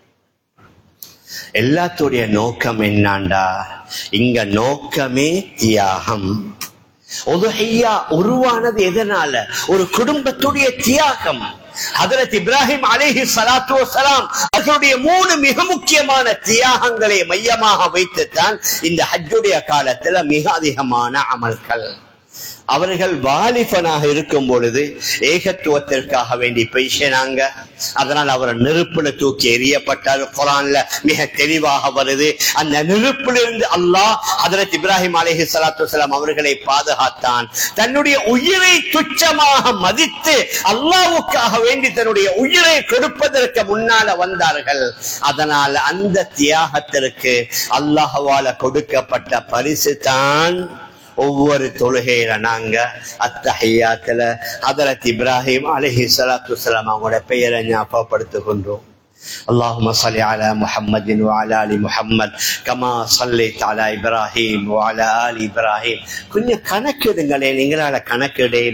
எல்லாத்துடைய நோக்கம் என்னாண்டா, இங்க நோக்கமே தியாகம். உதுஹியா உருவானது எதனால? ஒரு குடும்பத்துடைய தியாகம். ஹஜ்ரத் இப்ராஹிம் அலைஹி ஸலாத்து வஸலாம் அவருடைய மூணு மிக முக்கியமான தியாகங்களை மையமாக வைத்துத்தான் இந்த ஹஜ்ஜுடைய காலத்துல மிக அதிகமான அமல்கள். அவர்கள் வாலிபனாக இருக்கும் பொழுது ஏகத்துவத்திற்காக வேண்டி பேசினாங்க. அதனால் அவர் நெருப்புல தூக்கி எறியப்பட்டார். குர்ஆன்ல மிக தெளிவாக வருது. அந்த நெருப்பிலிருந்து அல்லாஹ் ஹஜ்ரத் இப்ராஹிம் அலைஹி ஸலாத்து வஸலாம் அவர்களை பாதுகாத்தான். தன்னுடைய உயிரை துச்சமாக மதித்து அல்லாஹ்வுக்காக வேண்டி தன்னுடைய உயிரை கொடுப்பதற்கு முன்னால வந்தார்கள். அதனால் அந்த தியாகத்திற்கு அல்லாஹ்வால கொடுக்கப்பட்ட பரிசு தான் ஒவ்வொரு தொழுகையில நாங்க அத்தஹியாத்துல ஹஜ்ரத் இப்ராஹிம் அலைஹி ஸலாத்து வஸலாம் அவங்களோட பெயரை ஞாபகப்படுத்துகின்றோம். اللهم صل على محمد وعلى ال محمد كما صليت على ابراهيم وعلى ال ابراهيم. கொஞ்சம் கணக்கிடுங்களே, நீங்களால கணக்கிடையிலுமா?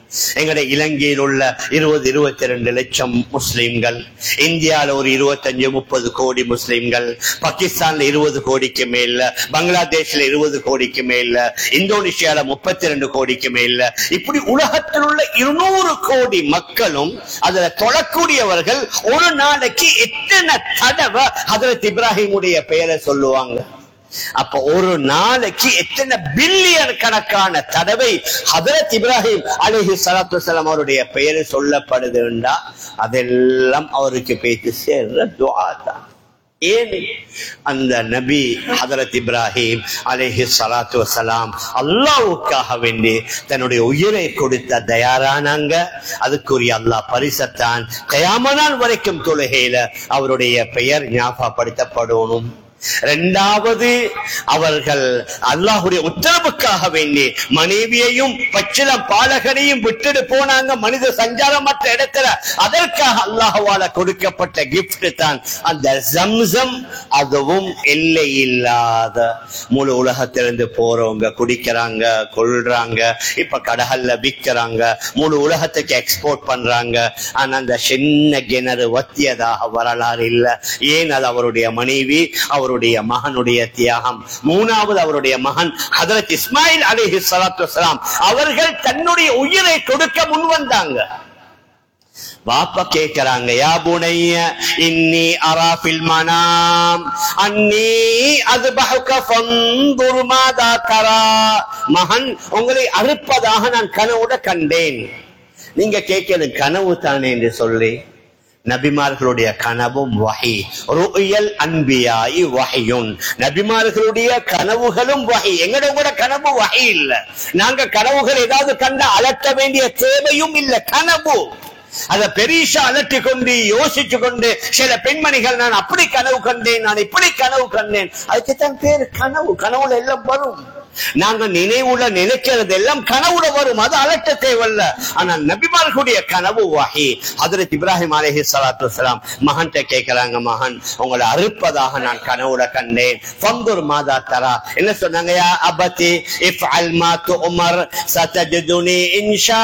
எங்களுடைய இலங்கையில் உள்ள இருபது இருபத்தி ரெண்டு லட்சம் முஸ்லிம்கள், இந்தியாவில் ஒரு இருபத்தஞ்சு முப்பது கோடி முஸ்லிம்கள், பாகிஸ்தான்ல இருபது கோடிக்கு மேல, பங்களாதேஷ்ல இருபது கோடிக்கு மேல, இந்தோனேஷியால முப்பத்தி ரெண்டு கோடிக்கு மேல, இப்படி உலகத்தில் உள்ள இருநூறு கோடி மக்களும் அதுல தொழக்கூடியவர்கள் ஒரு நாளைக்கு எத்தனை தடவை ஹஜ்ரத் இப்ராஹிமுடைய பெயரை சொல்லுவாங்க? அப்ப ஒரு நாளைக்கு எத்தனை பில்லியன் கணக்கான தடவை ஹஜ்ரத் இப்ராஹிம் அலைஹி ஸலாத்து வஸலாம் அவருடைய பெயர் சொல்லப்படுதுண்டா அதெல்லாம் அவருக்கு பேசி சேர்ற துஆ தான். ஏன் அந்த நபி ஹஜ்ரத் இப்ராஹிம் அலைஹி ஸலாத்து வஸலாம் அல்லாஹ்வுக்காக வேண்டி தன்னுடைய உயிரை கொடுத்த தயாரானாங்க. அதுக்குரிய அல்லாஹ் பரிசத்தான் கியாமத் நாள் வரைக்கும் தொழுகையில அவருடைய பெயர் ஞாபகப்படுத்தப்படணும். இரண்டாவது, அவர்கள் அல்லாஹ்வுடைய உத்தரவுக்காக வேண்டி மனைவியையும் பச்சிளம் பாலகனையும் விட்டுட்டு போனாங்க மனித சஞ்சாரமற்ற இடத்துல. அதற்காக அல்லாஹ்வால கொடுக்கப்பட்ட கிஃப்ட் தான் அந்த ஜம்சம். அதுவும் எல்லை இல்லாத, முழு உலகத்திலிருந்து போறவங்க குடிக்கிறாங்க, கொள்றாங்க, இப்ப கடல்ல விற்கிறாங்க, முழு உலகத்துக்கு எக்ஸ்போர்ட் பண்றாங்க. ஆனா அந்த சின்ன கிணறு வத்தியதாக வரலாறு இல்லை. ஏன்? அது அவருடைய மனைவி, அவர் அவருடைய மகனுடைய தியாகம். மூணாவது, அவருடைய மகன் ஹஜ்ரத் இஸ்மாயில் அலைஹி ஸலாத்து வஸலாம் அவர்கள் தன்னுடைய உயிரை கொடுக்க முன் வந்தாங்க. வாப்பா கேட்கிறாங்க, யா புனைய இன்னி அரா ஃபில் மனாம் அன்னி அஸ்பஹுக ஃபன்துர் மாதா தரா. மகன், உங்களை அறுப்பதாக நான் கனவுட கண்டேன். நீங்க கேட்கணும் கனவு தானே என்று சொல்லி. நபிமார்களுடைய கனவும் வஹி, ருயல் அன்பியாஇ வஹியுன். நபிமார்களுடைய கனவுகளும் வஹி. எங்கட கூட கனவு வஹி இல்ல. நாங்க கனவுகள் ஏதாவது கண்ட அலட்ட வேண்டிய தேவையும் இல்ல. கனவு அத பெரிசா அலட்டி கொண்டு யோசிச்சு கொண்டு சில பெண்மணிகள் நான் அப்படி கனவு கண்டேன், நான் இப்படி கனவு கண்டேன், அதுக்குத்தான் பேரு கனவு. கனவுல எல்லாம் வரும். நாங்க நினைவுல நினைக்கிறது எல்லாம் கனவுல வரும், அது அலட்ட தேவையில்ல. ஆனா நபிமார்களுடைய கனவு வஹி. ஹஜ்ரத் இப்ராஹிம் அலைஹி ஸலாத்து வஸலாம் மகன் கேட்கிறாங்க, மகன் உங்களை அறுப்பதாக நான் கனவுல கண்டேன். ஃபன்துர் மாதா தரா. என்ன சொன்னாங்க? யா அபதி இஃஅல் மா துஅமர் சதஜதுனி இன்ஷா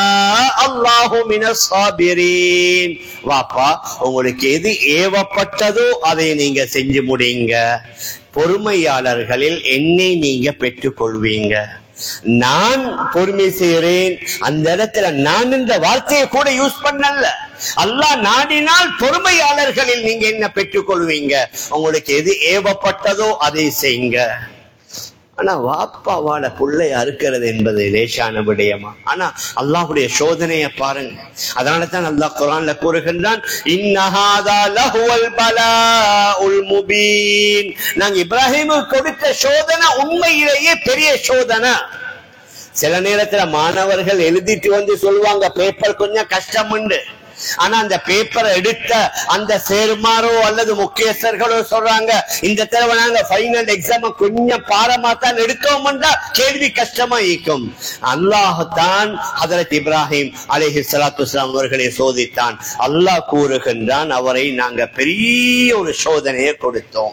அல்லாஹு மினஸ் ஸாபிரீன். வாப்பா, உங்களுக்கு எது ஏவப்பட்டதோ அதை நீங்க செஞ்சு முடிங்க. பொறுமையாளர்களில் என்னை நீங்க பெற்றுக் கொள்வீங்க. நான் பொறுமை செய்கிறேன். அந்த இடத்துல நான் இந்த வார்த்தையை கூட யூஸ் பண்ணல. அல்லாஹ் நாடினால் பொறுமையாளர்களில் நீங்க என்ன பெற்றுக் கொள்வீங்க. உங்களுக்கு எது ஏவப்பட்டதோ அதை செய்யுங்க. ஆனா வாப்பாவால புள்ளை அறுக்கிறது என்பது லேசான விடயமா? ஆனா அல்லாஹ்வுடைய சோதனையை பாருங்க. அதனால தான் அல்லாஹ் குர்ஆன்ல கூறுகின்றான், இன்னஹாதா லஹுவல் பலாஉல் முபீன். நாங்க இப்ராஹிமுக்கு கொடுத்த சோதனை உண்மையிலேயே பெரிய சோதனை. சில நேரத்துல மாணவர்கள் எழுதிட்டு வந்து சொல்லுவாங்க பேப்பர் கொஞ்சம் கஷ்டம் உண்டு. ஆனா அந்த பேப்பரை எடுத்த அந்த சேர்மாரோ அல்லது முக்கியஸ்தர்களோ சொல்றாங்க, இந்த தடவை நாங்க ஃபைனல் எக்ஸாம் கொஞ்சம் பாரமா தான் எடுத்தோம்னா கேள்வி கஷ்டமா இருக்கும். அல்லாஹ் தான் ஹஜ்ரத் இப்ராஹிம் அலைஹி ஸலாத்து வஸலாம் அவர்களை சோதித்தான். அல்லாஹ் கூறுகின்றான், அவரை நாங்க பெரிய ஒரு சோதனையை கொடுத்தோம்.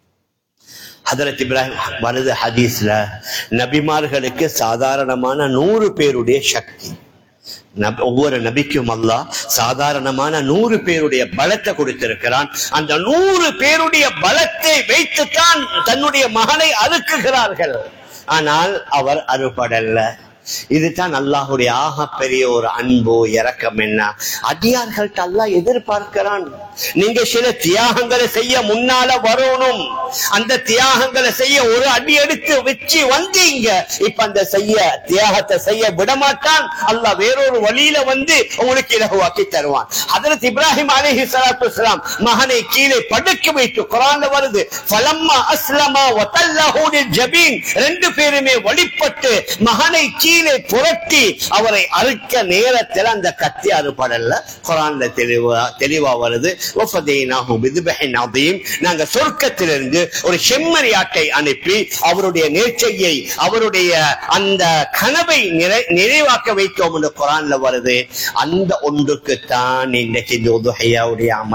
ஹஜ்ரத் இப்ராஹிம் வருது ஹதீஸ்ல, நபிமார்களுக்கு சாதாரணமான நூறு பேருடைய சக்தி. ஒவ்வொரு நபிக்கும் அல்லாஹ் சாதாரணமான நூறு பேருடைய பலத்தை கொடுத்திருக்கிறான். அந்த நூறு பேருடைய பலத்தை வைத்துத்தான் தன்னுடைய மகனை அறுக்குகிறார்கள். ஆனால் அவர் அறுபடல்ல. இதுதான் அல்லாஹுடைய ஆக பெரிய ஒரு அன்பு இரக்கம். என்ன அடியார்கள்ட்ட அல்லாஹ் எதிர்பார்க்கிறான், நீங்க சில தியாகங்களை செய்ய முன்னால வரணும். அந்த தியாகங்களை செய்ய ஒரு அடி எடுத்து வச்சு வந்தீங்க, இப்ப அந்த செய்ய தியாகத்தை செய்ய விடமாட்டான். அல்லாஹ் வேறொரு வழியில வந்து உங்களுக்கு இலகுவாக்கி தருவான். ஹஜ்ரத் இப்ராஹிம் அலைஹி ஸலாத்து வஸலாம் மகனை கீழே படுக்க வைத்து குர்ஆன்ல வருது, ஃபலம்மா அஸ்லமா வதல்லஹு லில்ஜபீன். ரெண்டு பேருமே வழிபட்டு மகனை கீழே புரட்டி அவரை அறுக்க நேரத்தில் அந்த கத்தி அறுபடல்ல. குர்ஆன்ல தெளிவா தெளிவா வருது, வஃபதைனாஹு பிذبஹின் அதீம். நாங்க சொர்க்கத்திலிருந்து ஒரு செம்மறியாட்டை அனுப்பி அவருடைய நேர்ச்சையை, அவருடைய அந்த கனவை நிறைவாக்க வைத்தோம் என்று குர்ஆன்ல வருது. அந்த ஒன்றுக்கு தான் இன்னைக்கு இந்த உதுஹியாவுடைய அமல்.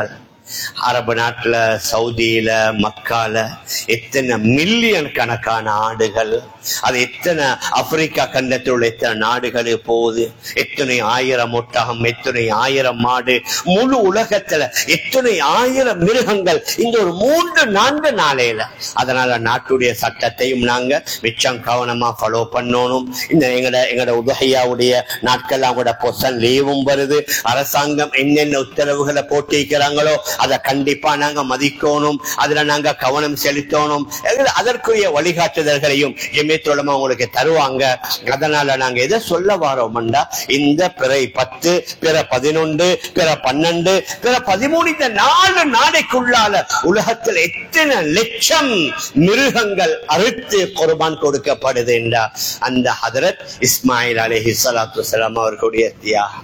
அரபு நாட்டுல, சவுதியில, மக்கால எத்தனை மில்லியன் கணக்கான ஆடுகள், அது எத்தனை ஆப்பிரிக்கா கண்டத்தில் உள்ள எத்தனை நாடுகள் போகுது, எத்தனை ஆயிரம் ஒட்டகம், எத்தனை ஆயிரம் மாடு, முழு உலகத்துல எத்தனை ஆயிரம் மிருகங்கள் இந்த ஒரு மூன்று நான்கு நாளையில. அதனால நாட்டுடைய சட்டத்தையும் நாங்க மிச்சம் கவனமா ஃபாலோ பண்ணணும். இந்த எங்கட எங்கட உதகையாவுடைய நாட்கள் அவங்களோட பொசன் லீவும் வருது. அரசாங்கம் என்னென்ன உத்தரவுகளை போட்டிருக்கிறாங்களோ அதை கண்டிப்பா நாங்க மதிக்கணும், அதுல நாங்க கவனம் செலுத்தணும். அதற்குரிய வழிகாட்டுதல்களையும் ஜமியத்துல் உலமா உங்களுக்கு தருவாங்க. அதனால நாங்க எதை சொல்ல வாரோம்டா, இந்த பிறை பத்து, பிற பதினொன்று, பிற பன்னெண்டு, பிற பதிமூணு, இந்த நாலு நாளைக்குள்ளால உலகத்தில் எத்தனை லட்சம் மிருகங்கள் அறுத்து குர்பான் கொடுக்கப்படுது என்றா அந்த ஹதரத் இஸ்மாயில் அலைஹிஸ்ஸலாத்து வஸ்ஸலாம் அவர்களுடைய தியாகம்.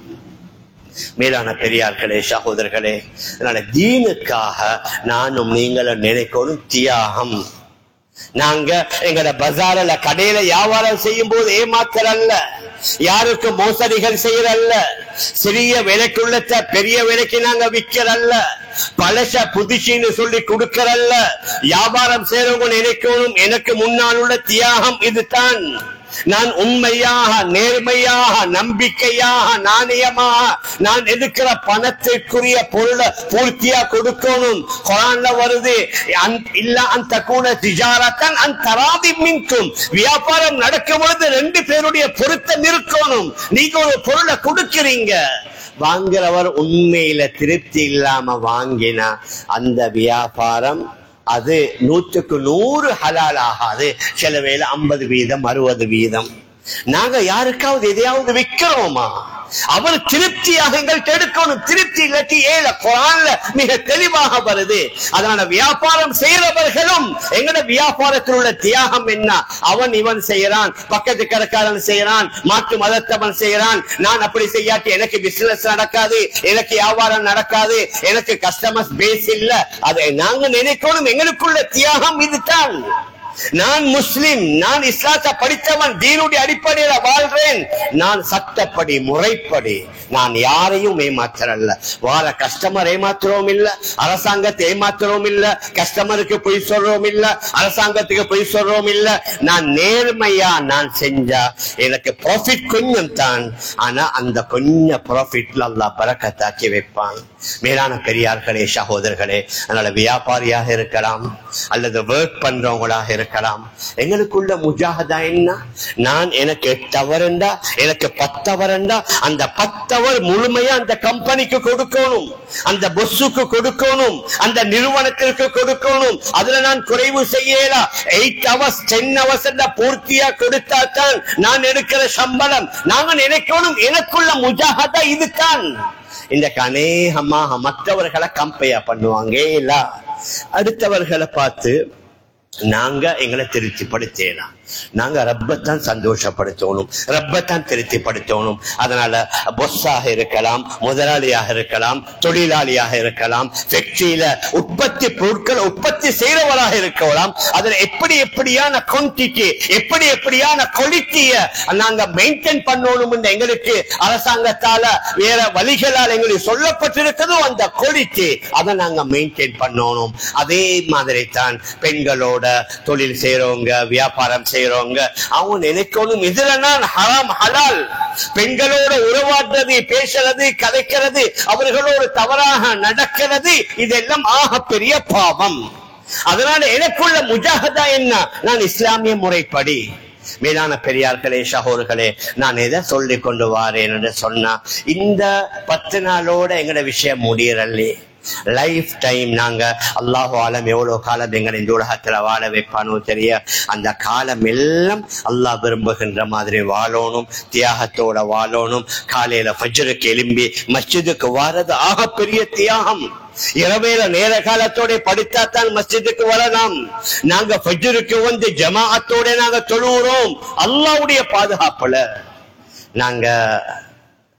மேலான பெரியார்களே, சகோதரர்களே, அதனால தீனுக்காக நானும் நீங்களும் நினைக்கணும் தியாகம். நாங்க எங்கட பஜார்ல கடையில வியாபாரம் செய்யும் போது ஏமாத்தரல்ல, யாருக்கு மோசடிகள் செய்யறல்ல, சிறிய விலைக்குள்ளத்த பெரிய விலைக்கு நாங்க விற்கிறல்ல, பழச புதுசின்னு சொல்லி கொடுக்கறல்ல. வியாபாரம் செய்யறவங்க நினைக்கணும் எனக்கு முன்னால் உள்ள தியாகம் இதுதான். நான் உண்மையாக, நேர்மையாக, நம்பிக்கையாக, நாணயமாக நான் எடுக்கிற பணத்திற்குரிய பொருளை பூர்த்தியா கொடுக்கணும். குர்ஆன்ல வருது, இல்ல அந்த கூட திஜாரத்தன் அந்தராதி மின்கும், வியாபாரம் நடக்கும் பொழுது ரெண்டு பேருடைய பொருத்தம் இருக்கணும். நீங்க ஒரு பொருளை கொடுக்கிறீங்க, வாங்குறவர் உண்மையில திருப்தி இல்லாம வாங்கினா அந்த வியாபாரம் அது நூற்றுக்கு நூறு ஹலால் ஆகாது. சில வேளை ஐம்பது வீதம் அறுபது வீதம். நாங்க யாருக்காவது எதையாவது விற்கிறோமா, அவர் திருப்தியாக எங்கள்கிட்ட எடுக்கணும். திருப்தி இல்லாட்டி ஏல குர்ஆன்ல மிக தெளிவாக வருது. அதனால வியாபாரம் செய்யறவர்களும் எங்கட வியாபாரத்தில் உள்ள தியாகம் என்ன, அவன் இவன் செய்யறான், பக்கத்து கடைக்காரன் செய்யறான், மாற்று மதத்தவன் செய்யறான், நான் அப்படி செய்யாட்டி எனக்கு பிசினஸ் நடக்காது, எனக்கு வியாபாரம் நடக்காது, எனக்கு கஸ்டமர்ஸ் பேஸ் இல்ல. அதை நாங்க நினைக்கணும் எங்களுக்குள்ள தியாகம் இதுதான். நான் முஸ்லிம், நான் இஸ்லாத்தை படித்தவன், தீனுடைய அடிப்படையில வாழ்றேன், நான் சட்டப்படி முறைப்படி நான் யாரையும் ஏமாத்துறல்ல. வார கஸ்டமர் ஏமாத்துறோம் இல்ல, அரசாங்கத்தை ஏமாத்துறோம் இல்ல, கஸ்டமருக்கு பொய் சொல்றோம் இல்ல, அரசாங்கத்துக்கு பொய் சொல்றோம் இல்ல. நான் நேர்மையா நான் செஞ்சா எனக்கு ப்ராஃபிட் கொஞ்சம் தான், ஆனா அந்த கொஞ்சம் ப்ராஃபிட்ல அல்லாஹ் பரக்கத்தாக்கி வைப்பான். மேலான பெரியார்களே, சகோதரர்களே, அதனால வியாபாரியாக இருக்கலாம் அல்லது ஒர்க் பண்றவங்களாக இருக்கலாம், எங்களுக்குள்ள முஜாஹதா என்ன, நான் எனக்கு எட்டவரண்டா எனக்கு பத்தவரண்டா அந்த பத்தவர் முழுமையா அந்த கம்பெனிக்கு கொடுக்கணும், அந்த பொஸ்ஸுக்கு கொடுக்கணும், அந்த நிறுவனத்திற்கு கொடுக்கணும். அதுல நான் குறைவு செய்யல. எயிட் ஹவர்ஸ் டென் ஹவர்ஸ் பூர்த்தியா கொடுத்தா தான் நான் எடுக்கிற சம்பளம். நாங்க நினைக்கணும் எனக்குள்ள முஜாஹதா இதுதான். இந்த அநேகமாக மற்றவர்களை கம்பேர் பண்ணுவாங்க இல்ல, அடுத்தவர்களை பார்த்து நாங்க எங்களை திருப்திப்படுத்தலாம். நாங்க ரப்பத்தான் சந்தோஷப்படுத்தணும், ரப்பத்தான் திருப்திப்படுத்தணும். அதனால பொஸ்ஸாக இருக்கலாம், முதலாளியாக இருக்கலாம், தொழிலாளியாக இருக்கலாம், ஃபேக்டரியில உற்பத்தி பொருட்கள் உற்பத்தி செய்யறவராக இருக்கலாம். அதுல எப்படி எப்படியான குவான்டிட்டி, எப்படி எப்படியான குவாலிட்டியை நாங்க மெயின்டைன் பண்ணணும். எங்களுக்கு அரசாங்கத்தால வேற வழிகளால் எங்களுக்கு சொல்லப்பட்டிருக்கிறதோ அந்த குவாலிட்டி அதை நாங்க மெயின்டைன் பண்ணணும். அதே மாதிரி தான் பெண்களோட தொழில் செய்யறவங்க, வியாபாரம் செய்யறவங்க, அவங்க நினைக்கணும் இதுல நான் ஹராம் ஹலால், பெண்களோட உறவாடுறது, பேசுறது, கதைக்கிறது, அவர்களோடு தவறாக நடக்கிறது, இதெல்லாம் ஆக பெரிய பாவம். அதனால எனக்குள்ள முஜாஹதா என்ன, நான் இஸ்லாமிய முறைப்படி. மேலான பெரியார்களே, சகோதரர்களே, நான் எதை சொல்லி கொண்டு வாரேன் என்று சொன்னா, இந்த பத்து நாளோட எங்கட விஷயம் முடியறல்லே. லைஃப் டைம் நாங்க அல்லாஹு ஆலம் எவ்வளவு காலம் எங்களை இந்த உலகத்துல வாழ வைப்பானோ தெரிய, அந்த காலம் எல்லாம் அல்லாஹ் விரும்புகின்ற மாதிரி வாழணும், தியாகத்தோட வாழணும். காலையில ஃபஜ்ருக்கு எழும்பி மஸ்ஜிதுக்கு வாரது ஆக பெரிய தியாகம். இரவேல நேர காலத்தோட படித்தாத்தான் மஸ்ஜிதுக்கு வரலாம். நாங்க ஃபஜ்ருக்கு வந்து ஜமாஅத்தோட நாங்க தொழுகிறோம். அல்லாஹ்வுடைய பாதுகாப்புல நாங்க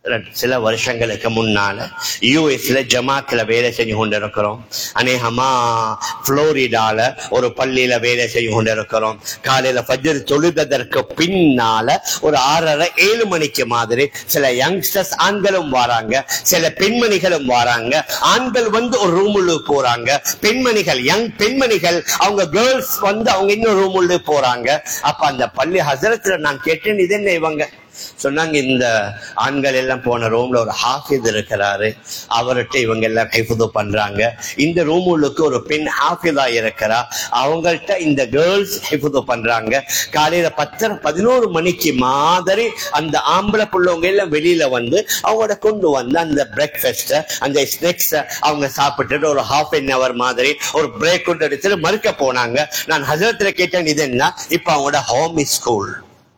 சில வருஷங்களுக்கு முன்னால யூஎஸ்ல ஜமாத்துல வேலை செஞ்சு கொண்டிருக்கிறோம். அநேகமா புளோரிடால ஒரு பள்ளியில வேலை செஞ்சு கொண்டிருக்கிறோம். காலையில ஃபஜ்ர் தொழுதற்கு பின்னால ஒரு ஆறரை ஏழு மணிக்கு மாதிரி சில யங்ஸ்டர்ஸ் ஆண்களும் வராங்க, சில பெண்மணிகளும் வராங்க. ஆண்கள் வந்து ஒரு ரூமுள்ள போறாங்க, பெண்மணிகள் யங் பெண்மணிகள் அவங்க கேர்ள்ஸ் வந்து அவங்க இன்னொரு ரூமுள்ள போறாங்க. அப்ப அந்த பள்ளி ஹசரத்துல நான் கேட்டேன், இது என்ன இவங்க சொன்னாங்க, இந்த ஆண்கள் எல்லாம் போன ரூம்ல ஒரு ஹாஃபிஸ் இருக்கிறாரு, அவர்கிட்ட இவங்க எல்லாம் ஹிஃப்து பண்றாங்க. இந்த ரூமுக்கு ஒரு பெண் ஹாஃபிதா இருக்கிறா, அவங்கள்ட்ட இந்த கேர்ள்ஸ் ஹிஃப்து பண்றாங்க. காலையில பத்தரை பதினோரு மணிக்கு மாதிரி அந்த ஆம்பளை புள்ளவங்க எல்லாம் வெளியில வந்து அவங்களோட கொண்டு வந்து அந்த பிரேக்ஃபாஸ்ட அந்த ஸ்நாக்ஸ் அவங்க சாப்பிட்டுட்டு ஒரு ஹாஃப் அன் அவர் மாதிரி ஒரு பிரேக் கொண்டு எடுத்துட்டு மறுக்க போனாங்க. நான் ஹசரத்துல கேட்டேன், இது என்ன? இப்ப அவங்களோட ஹோம் ஸ்கூல்,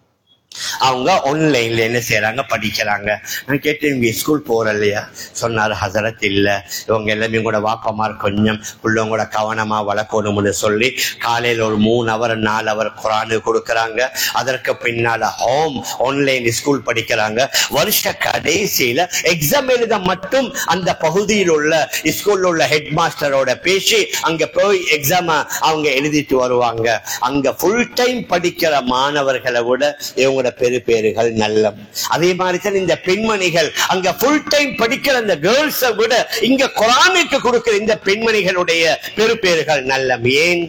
அவங்க ஆன்லைன்ல என்ன செய்யறாங்க, படிக்கிறாங்க. நான் கேட்டேன், இவங்க ஸ்கூல் போற இல்லையா? சொன்னாரு ஹசரத், இல்ல, இவங்க எல்லாமே கூட வாப்பமார் கொஞ்சம் பிள்ளைங்களோட கவனமா வளர்க்கணும்னு சொல்லி காலையில ஒரு மூணு அவர் நாலு அவர் குரானு கொடுக்கறாங்க. அதற்கு பின்னால ஹோம் ஆன்லைன் ஸ்கூல் படிக்கிறாங்க. வருஷ கடைசியில எக்ஸாம் எழுத மட்டும் அந்த பகுதியில் உள்ள ஸ்கூல்ல உள்ள ஹெட் மாஸ்டரோட பேசி அங்க போய் எக்ஸாம் அவங்க எழுதிட்டு வருவாங்க. அங்க ஃபுல் டைம் படிக்கிற மாணவர்களை விட இவங்க பெரு பேருகள் நல்ல. அதே மாதிரி தான் இந்த பெண்மணிகள் அங்க ஃபுல் டைம் படிக்கிற அந்த கேர்ள்ஸை விட இங்க குர்ஆனுக்கு கொடுக்கிற இந்த பெண்மணிகளுடைய பெரு பேருகள் நல்ல. ஏன்?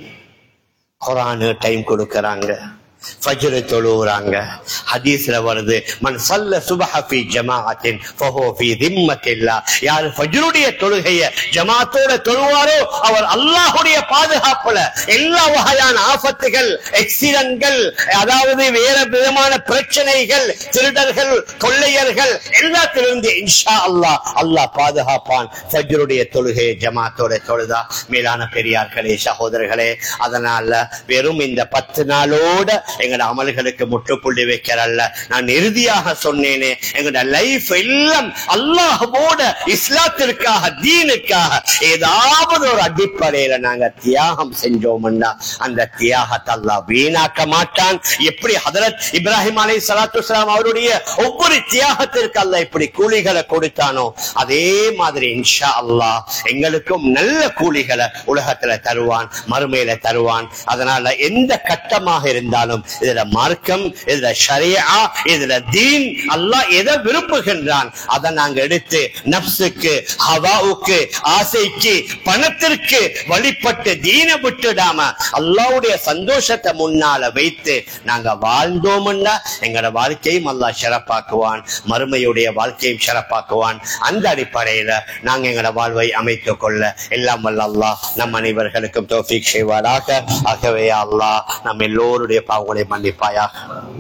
குர்ஆனு டைம் கொடுக்கறாங்க, ஃபஜ்ர் தொழுறாங்க. ஹதீஸ்ல வருது, மன் ஸல்ல சுப்ஹ ஃபீ ஜமாஅத்தின் ஃபஹு ஃபீ திம்மத்தில்லாஹ். யார் ஃபஜ்ருடைய தொழுகையை ஜமாத்தோட தொழுவாரோ அவர் அல்லாஹ்வுடைய பாதுகாப்புல எல்லா வகையான ஆபத்துகள், ஆக்சிடென்ட்கள், அதாவது வேற விதமான பிரச்சனைகள், திருடர்கள், கொள்ளையர்கள் எல்லாத்திலிருந்து இன்ஷா அல்லாஹ் அல்லாஹ் பாதுகாப்பான். ஃபஜ்ருடைய தொழுகையை ஜமாத்தோட தொழுதா. மேலான பெரியார்களே, சகோதரர்களே, அதனால வெறும் இந்த பத்து நாளோட எங்கட அமல்களுக்கு முற்றுப்புள்ளி வைக்கிறல்ல. நான் இறுதியாக சொன்னேனே, எங்கட லைஃப் எல்லாம் அல்லாஹ்வோட இஸ்லாத்திற்காக, தீனுக்காக ஏதாவது ஒரு அடிப்படையில நாங்க தியாகம் செஞ்சோம்னா அந்த தியாகத்தை அல்லாஹ் வீணாக்க மாட்டான். எப்படி ஹதரத் இப்ராஹிம் அலைஹிஸ்ஸலாத்து வஸ்ஸலாம் அவருடைய ஒவ்வொரு தியாகத்திற்கு அல்லாஹ் இப்படி கூலிகளை கொடுத்தானோ, அதே மாதிரி இன்ஷா அல்லாஹ் எங்களுக்கும் நல்ல கூலிகளை உலகத்துல தருவான், மறுமையில தருவான். அதனால எந்த கட்டமாக இருந்தாலும் இதுல மார்க்கம், இதுல ஷரியா, இதுல தீன், அல்லாஹ் எதை விரும்புகின்றான் அதை நாங்க எடுத்து நப்சுக்கு, ஹவாவுக்கு, ஆசைக்கு, பணத்திற்கு வழிபட்டு தீனை விட்டுடாம அல்லாஹ்வுடைய சந்தோஷத்தை முன்னால வைத்து நாங்க வாழ்ந்தோம்னா எங்களோட வாழ்க்கையும் அல்லாஹ் சிறப்பாக்குவான், மறுமையுடைய வாழ்க்கையும் சிறப்பாக்குவான். அந்த அடிப்படையில நாங்க எங்களோட வாழ்வை அமைத்துக் கொள்ள எல்லாம் வல்ல அல்லாஹ் நம் அனைவர்களுக்கும் தௌஃபீக் செய்வாராக. ஆகவே அல்லாஹ் நம் எல்லோருடைய பாவங்களை மன்னிப்பாயாக.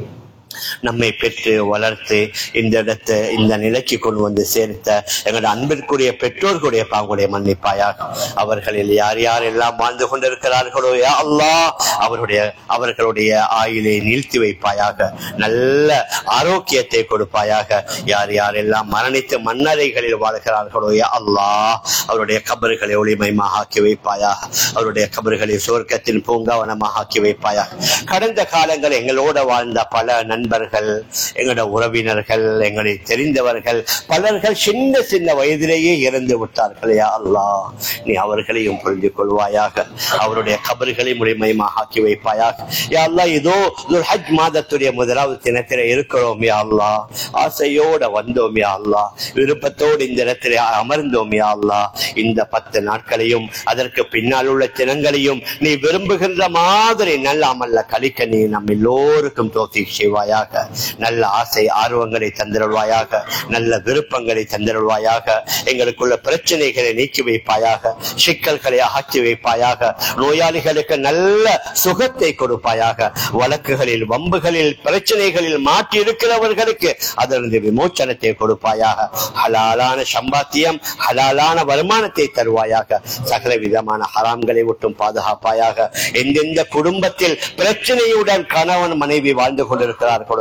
நம்மை பெற்று வளர்த்து இந்த இடத்தை இந்த நிலைக்கு கொண்டு வந்து சேர்த்த எங்களுடைய அன்பிற்குரிய பெற்றோர்களுடைய பாவங்களுடைய மன்னிப்பாயாக. அவர்களில் யார் யார் எல்லாம் வாழ்ந்து கொண்டிருக்கிறார்களோ யா அல்லாஹ் அவருடைய அவர்களுடைய ஆயுளை நீழ்த்தி வைப்பாயாக, நல்ல ஆரோக்கியத்தை கொடுப்பாயாக. யார் யார் எல்லாம் மரணித்து மண்ணறைகளில் வாழ்கிறார்களோ யா அல்லாஹ் அவருடைய கபர்களை ஒளிமயமாக ஆக்கி வைப்பாயாக, அவருடைய கபர்களை சுவர்க்கத்தின் பூங்காவனமாக ஆக்கி வைப்பாயாக. கடந்த காலங்கள் எங்களோட வாழ்ந்த பல நண்பர்கள், எங்களோட உறவினர்கள், எங்களை தெரிந்தவர்கள் பலர்கள் சின்ன சின்ன வயதிலேயே இறந்து விட்டார்கள். யா அல்லாஹ் நீ அவர்களையும் புரிந்து கொள்வாயாக, அவருடைய கபர்களை முழுமையாக ஆக்கி வைப்பாயாக. யா அல்லாஹ் இதோ ஹஜ் மாதத்துடைய முதலாவது தினத்திலே இருக்கிறோம். யா அல்லாஹ் ஆசையோட வந்தோம். யா அல்லாஹ் விருப்பத்தோடு இந்த இடத்திலே அமர்ந்தோம். யா அல்லாஹ் இந்த பத்து நாட்களையும் அதற்கு பின்னால் உள்ள தினங்களையும் நீ விரும்புகின்ற மாதிரி நல்ல அமல்ல கழிக்க நீ நம் எல்லோருக்கும் தௌஃபீக் செய்வாயாக. நல்ல ஆசை ஆர்வங்களை தந்திருவாயாக, நல்ல விருப்பங்களை தந்திருவாயாக. எங்களுக்குள்ள பிரச்சனைகளை நீக்கி வைப்பாயாக, சிக்கல்களை அகற்றி வைப்பாயாக. நோயாளிகளுக்கு நல்ல சுகத்தை கொடுப்பாயாக. வழக்குகளில், வம்புகளில், பிரச்சனைகளில் மாற்றி இருக்கிறவர்களுக்கு அதற்கு விமோச்சனத்தை கொடுப்பாயாக. ஹலாலான சம்பாத்தியம், ஹலாலான வருமானத்தை தருவாயாக. சகல விதமான ஹராம்களை விட்டும் பாதுகாப்பாயாக. எந்தெந்த குடும்பத்தில் பிரச்சனையுடன் கணவன் மனைவி வாழ்ந்து கொண்டிருக்கிறார்களோ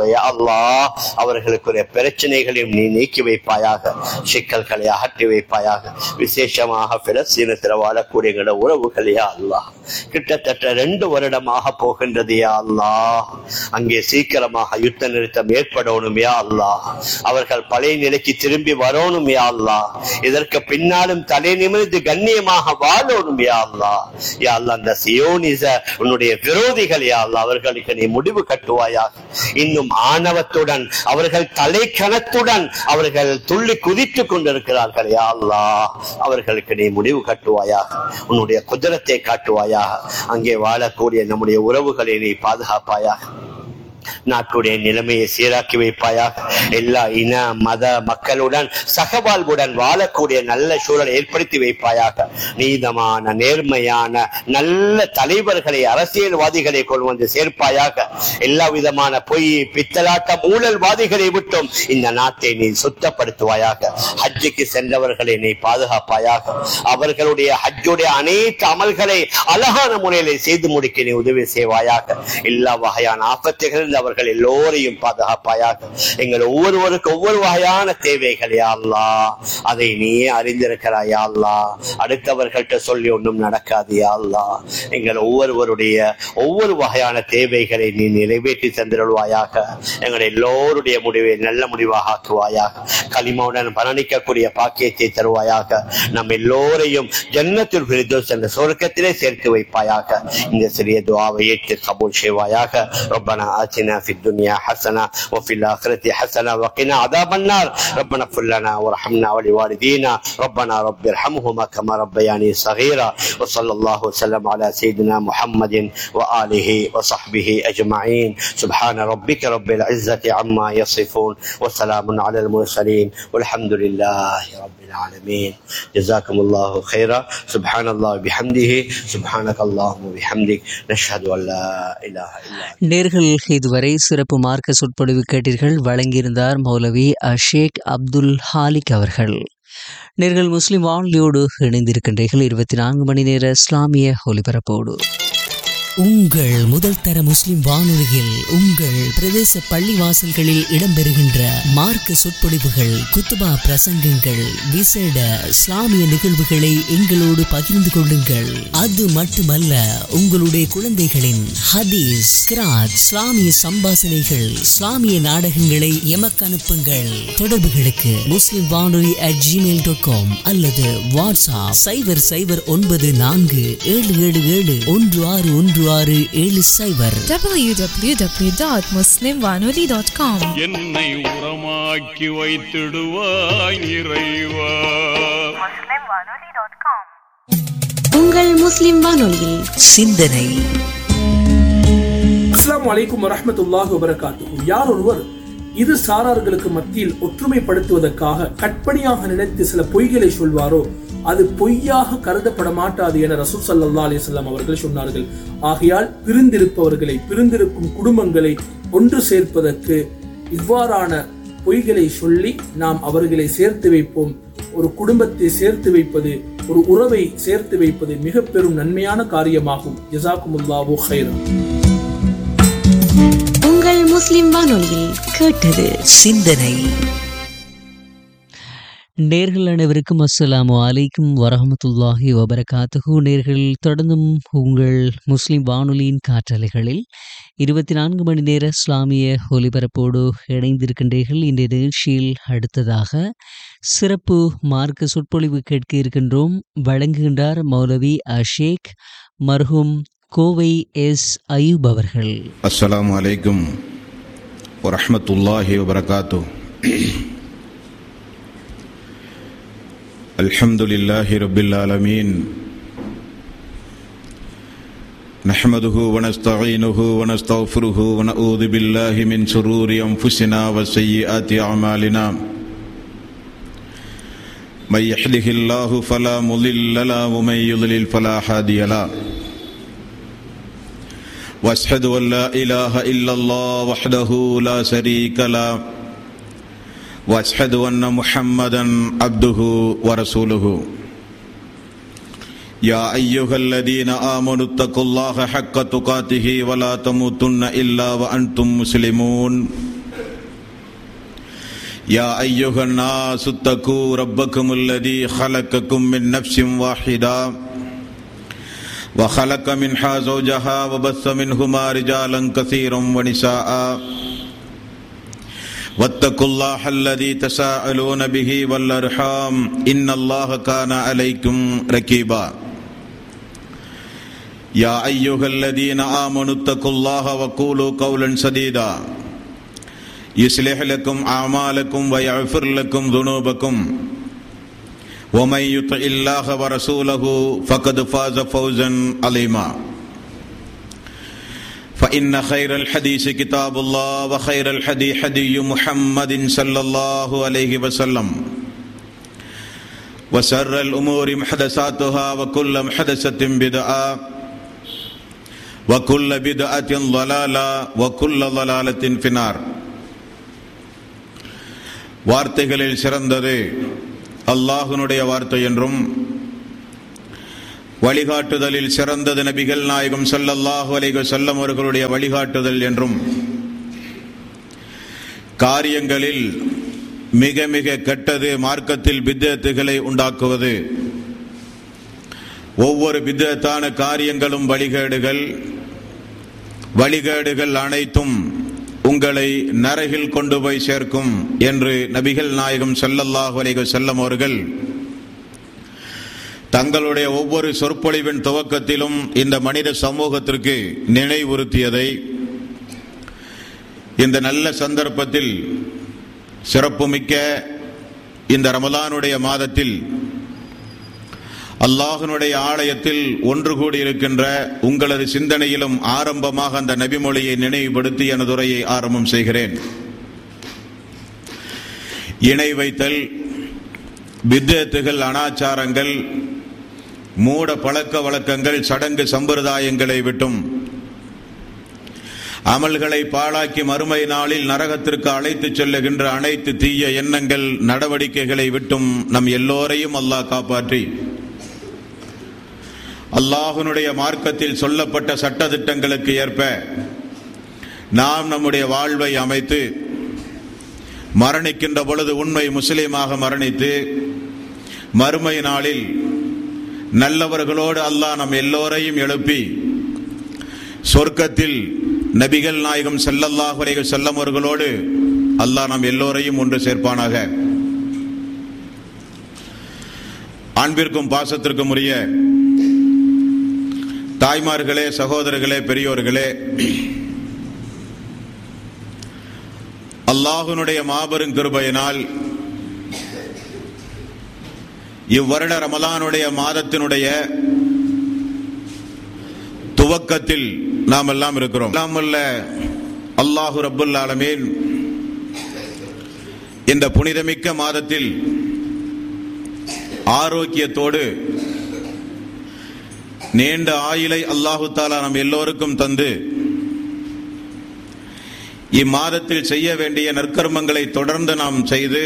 யா அல்லாஹ் அவர்களுக்குரிய பிரச்சனைகளையும் நீ நீக்கி வைப்பாயாக, சிக்கல்களை அகற்றி வைப்பாயாக. விசேஷமாக பிலஸ்தீனத்தில் வாழக்கூடிய எங்களோட உறவுகள் யா அல்லாஹ் கிட்டத்தட்ட ரெண்டு வருடமாக போகின்றது யா அல்லாஹ். அங்கே சீக்கிரமாக யுத்த நிறுத்தம் ஏற்படணும் யா அல்லாஹ். அவர்கள் பழைய நிலைக்கு திரும்பி வரணும் யா அல்லாஹ். இதற்கு பின்னாலும் தலை நிமிர்ந்து கண்ணியமாக வாழணும் யா அல்லாஹ். யா அல்லாஹ் அந்த சியோனிச உன்னுடைய விரோதிகள் யா அல்லாஹ் அவர்களுக்கு நீ முடிவு கட்டுவாயாக. இன்னும் ஆணவத்துடன் அவர்கள் தலை கணத்துடன் அவர்கள் துள்ளி குதித்துக் கொண்டிருக்கிறார்கள் யா அல்லாஹ். அவர்களுக்கு நீ முடிவு கட்டுவாயாக, உன்னுடைய குதிரத்தை காட்டுவாயாக. அங்கே வாழக்கூடிய நம்முடைய உறவுகளை நீ பாதுகாப்பாயாக. நாட்டுடைய நிலைமையை சீராக்கி வைப்பாயாக. எல்லா இன மத மக்களுடன் சகவாழ்வுடன் வாழக்கூடிய நல்ல சூழலை ஏற்படுத்தி வைப்பாயாக. நீதமான நேர்மையான நல்ல தலைவர்களை அரசியல்வாதிகளை கொண்டு வந்து சேர்ப்பாயாக. எல்லா விதமான பொய் பித்தலாட்ட ஊழல்வாதிகளை விட்டும் இந்த நாட்டை நீ சுத்தப்படுத்துவாயாக. ஹஜ்ஜுக்கு சென்றவர்களை நீ பாதுகாப்பாயாக. அவர்களுடைய ஹஜ்ஜுடைய அனைத்து அமல்களை அழகான முறையிலே செய்து முடிக்க நீ உதவி செய்வாயாக. எல்லா வகையான ஆபத்துகள் அவர்கள் எல்லோரையும் பாதுகாப்பாயாக. எங்கள் ஒவ்வொருவருக்கு ஒவ்வொரு வகையான தேவைகள் யா அல்லாஹ் அதை நீ அறிந்திருக்கிறாய் யா அல்லாஹ். அடுத்தவர்கள்ட்ட சொல்லி ஒன்றும் நடக்காது யா அல்லாஹ். எங்கள் ஒவ்வொருவருடைய ஒவ்வொரு வகையான தேவைகளை நீ நிறைவேற்றி தந்திருவாயாக. எங்கள் எல்லோருடைய முடிவை நல்ல முடிவாக ஆக்குவாயாக. களிமாவுடன் பலனிக்கக்கூடிய பாக்கியத்தை தருவாயாக. நம் எல்லோரையும் ஜன்னத்துல் ஃபிர்தௌஸ் என்ற சொர்க்கத்திலே சேர்த்து வைப்பாயாக. இந்த சிறிய துஆவை ஏற்று கபூல் செய்வாயாக. ரப்பனா ஆத்தினா في الدنيا حسنة وفي الآخرة حسنة وقنا عذاب النار. ربنا اغفر لنا وارحمنا ولوالدينا. ربنا رب ارحمهما كما ربياني صغيرا. وصلى الله وسلم على سيدنا محمد وآله وصحبه أجمعين. سبحان ربك رب العزة عما يصفون وسلام على المرسلين والحمد لله رب العالمين. جزاكم الله خيرا. سبحان الله بحمده سبحانك اللهم وبحمدك نشهد أن لا إله إلا أنت. நேர்கள் இதுவரை சிறப்பு மார்க்க சொற்பொழிவு கேட்டீர்கள். வழங்கியிருந்தார் மௌலவி அஷேக் அப்துல் ஹாலிக் அவர்கள். நேர்கள் முஸ்லிம் வானொலியோடு இணைந்திருக்கின்றீர்கள். இருபத்தி நான்கு மணி நேர இஸ்லாமிய ஒலிபரப்போடு உங்கள் முதல் தர முஸ்லிம் வானொலியில் உங்கள் பிரதேச பள்ளிவாசல்களில் இடம்பெறுகின்ற மார்க்க சொற்பொழிவுகள், குத்துபா பிரசங்கங்கள், விசேட இஸ்லாமிய நிகழ்வுகளை எங்களோடு பகிர்ந்து கொள்ளுங்கள். அது மட்டுமல்ல, உங்களுடைய குழந்தைகளின் ஹதீஸ், கிராத், இஸ்லாமிய சம்பாசனைகள், இஸ்லாமிய நாடகங்களை எமக்கு அனுப்புங்கள். தொடர்புகளுக்கு முஸ்லிம் வானொலி அட் ஜிமெயில் டாட் காம் அல்லது வாட்ஸ்அப் சைபர் சைபர் ஒன்பது நான்கு ஏழு ஏழு ஏழு ஒன்று ஆறு ஒன்று ஆறு ஏழு சைபர் டபிள்யூ டபிள்யூ டபிள்யூ டாட் முஸ்லிம் வானொலி டாட் காம். என்னை உரமாக்கி வைத்திடுவாய் இறைவா. உங்கள் முஸ்லிம் வானொலியில் சிந்தனை. அஸ்ஸலாமு அலைக்கும் வரஹ்மத்துல்லாஹி வபரகாத்துஹு. யார் ஒருவர் இரு சாரார்களுக்கு மத்தியில் ஒற்றுமைப்படுத்துவதற்காக கற்பனையாக நினைத்து சில பொய்களை சொல்வாரோ அது பொய்யாக கருதப்பட மாட்டாது என ரசூல் ஸல்லல்லாஹு அலைஹி வஸல்லம் அவர்கள் சொன்னார்கள். ஆகையால் பிரிந்திருப்பவர்களை, பிரிந்திருக்கும் குடும்பங்களை ஒன்று சேர்ப்பதற்கு இவ்வாறான பொய்களை சொல்லி நாம் அவர்களை சேர்த்து வைப்போம். ஒரு குடும்பத்தை சேர்த்து வைப்பது, ஒரு உறவை சேர்த்து வைப்பது மிக பெரும் நன்மையான காரியமாகும். ஜஸாக்குமுல்லாஹு கைரன். உங்கள் முஸ்லிம் வானொலியில் கேட்டது சிந்தனை. நேர்கள் அனைவருக்கும் அஸ்ஸலாமு அலைக்கும் வரஹ்மத்துல்லாஹி வபரகாத்துஹு. நேர்கள் தொடர்ந்தும் உங்கள் முஸ்லிம் வானொலியின் காற்றலைகளில் இருபத்தி நான்கு மணி நேர இஸ்லாமிய ஒலிபரப்போடு இணைந்திருக்கின்றீர்கள். இன்றைய நிகழ்ச்சியில் அடுத்ததாக சிறப்பு மார்க்க சொற்பொழிவு கேட்க இருக்கின்றோம். வழங்குகின்றார் மௌலவி அஷேக் மர்ஹூம் கோவை எஸ் அயூப் அவர்கள். அஸ்ஸலாமு அலைக்கும் வரஹ்மத்துல்லாஹி வபரகாத்துஹு. அல்ஹம்துலில்லாஹி ரப்பில் ஆலமீன். நஹ்மதுஹு வ நஸ்தஈனுஹு வ நஸ்தக்ஃபிருஹு வ நஊது பில்லாஹி மின் ஷுரூரி அன்ஃபுஸினா வ ஸய்யிஆத்தி அமாலினா. மை யஹ்திஹில்லாஹு ஃபலா முضில்ல லஹு வ மை யுضلில் ஃபலா ஹாதிய லஹு. வ அஷ்ஹது அன் லா இலாஹ இல்லல்லாஹ் வஹ்தஹு லா ஷரீக லஹு واشهد ان محمدا عبده ورسوله. يا ايها الذين امنوا اتقوا الله حق تقاته ولا تموتن الا وانتم مسلمون. يا أيها الناس اتقوا ربكم الذي خلقكم من نفس واحدة وخلق منها زوجها وبث منهما رجالا كثيرا ونساء واتقوا الله الذي تساءلون به والأرحام إن الله كان عليكم رقيبا يا أيها الذين آمنوا اتقوا الله وقولوا قولا سديدا يصلح لكم أعمالكم ويغفر لكم ذنوبكم ومن يطع الله ورسوله فقد فاز فوزا عظيما فإن خير الحديث كتاب الله وخير الحديث حدي محمد صلى الله عليه وسلم وشر الأمور محدثاتها وكل محدثة بدعة وكل بدعة ضلالة وكل ضلالة في النار. வார்த்தைகளில் சிறந்தது அல்லாஹ்வுடைய வார்த்தை என்றும் வழிகாட்டுதலில் சிறந்தது நபிகள் நாயகம் ஸல்லல்லாஹு அலைஹி வஸல்லம் அவர்களுடைய வழிகாட்டுதல் என்றும் காரியங்களில் மிக மிக கெட்டது மார்க்கத்தில் பித்அத்துகளை உண்டாக்குவது, ஒவ்வொரு பித்அத்தான காரியங்களும் வழிகேடுகள், வழிகேடுகள் அனைத்தும் உங்களை நரகில் கொண்டு போய் சேர்க்கும் என்று நபிகள் நாயகம் ஸல்லல்லாஹு அலைஹி வஸல்லம் அவர்கள் தங்களுடைய ஒவ்வொரு சொற்பொழிவின் துவக்கத்திலும் இந்த மனித சமூகத்திற்கு நினைவுறுத்தியதை இந்த நல்ல சந்தர்ப்பத்தில் சிறப்புமிக்க இந்த ரமலானுடைய மாதத்தில் அல்லாஹ்வினுடைய ஆலயத்தில் ஒன்று கூடியிருக்கின்ற உங்களது சிந்தனையிலும் ஆரம்பமாக அந்த நபிமொழியை நினைவுபடுத்தி எனது உரையை ஆரம்பம் செய்கிறேன். இணை வைத்தல், பித்அத்துகள், அனாச்சாரங்கள், மூட பழக்க வழக்கங்கள், சடங்கு சம்பிரதாயங்களை விட்டும் அமல்களை பாழாக்கி மறுமை நாளில் நரகத்திற்கு அழைத்து செல்லுகின்ற அனைத்து தீய எண்ணங்கள், நடவடிக்கைகளை விட்டும் நம் எல்லோரையும் அல்லாஹ் காப்பாற்றி அல்லாஹ்வினுடைய மார்க்கத்தில் சொல்லப்பட்ட சட்டதிட்டங்களுக்கு ஏற்ப நாம் நம்முடைய வாழ்வை அமைத்து மரணிக்கின்ற பொழுது உண்மை முஸ்லீமாக மரணித்து மறுமை நாளில் நல்லவர்களோடு அல்லாஹ் நம் எல்லோரையும் எழுப்பி சொர்க்கத்தில் நபிகள் நாயகம் ஸல்லல்லாஹு அலைஹி வஸல்லம் அவர்களோடு அல்லாஹ் நம் எல்லோரையும் ஒன்று சேர்ப்பானாக. அன்பிற்கும் பாசத்திற்கும் உரிய தாய்மார்களே, சகோதரர்களே, பெரியோர்களே, அல்லாஹ்வினுடைய மாபெரும் கிருபையினால் இவ்வருட ரமலானுடைய மாதத்தினுடைய துவக்கத்தில் நாம் எல்லாம் இருக்கிறோம். அல்லாஹு ரப்புல் ஆலமீன் இந்த புனிதமிக்க மாதத்தில் ஆரோக்கியத்தோடு நீண்ட ஆயுளை அல்லாஹு தஆலா நம் எல்லோருக்கும் தந்து இம்மாதத்தில் செய்ய வேண்டிய நற்கர்மங்களை தொடர்ந்து நாம் செய்து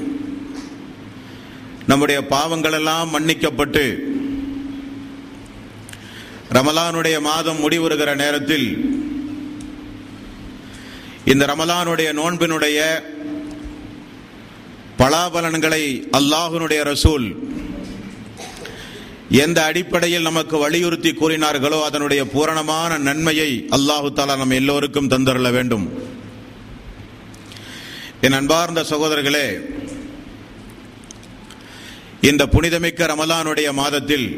நம்முடைய பாவங்கள் எல்லாம் மன்னிக்கப்பட்டு ரமலானுடைய மாதம் முடிவுறுகிற நேரத்தில் இந்த ரமலானுடைய நோன்பினுடைய பலாபலன்களை அல்லாஹ்வினுடைய ரசூல் எந்த அடிப்படையில் நமக்கு வலியுறுத்தி கூறினார்களோ அதனுடைய பூரணமான நன்மையை அல்லாஹு தஆலா நம் எல்லோருக்கும் தந்தருள வேண்டும். என் அன்பார்ந்த சகோதரர்களே, இந்த புனிதமிக்க ரமலானுடைய மாதத்தில்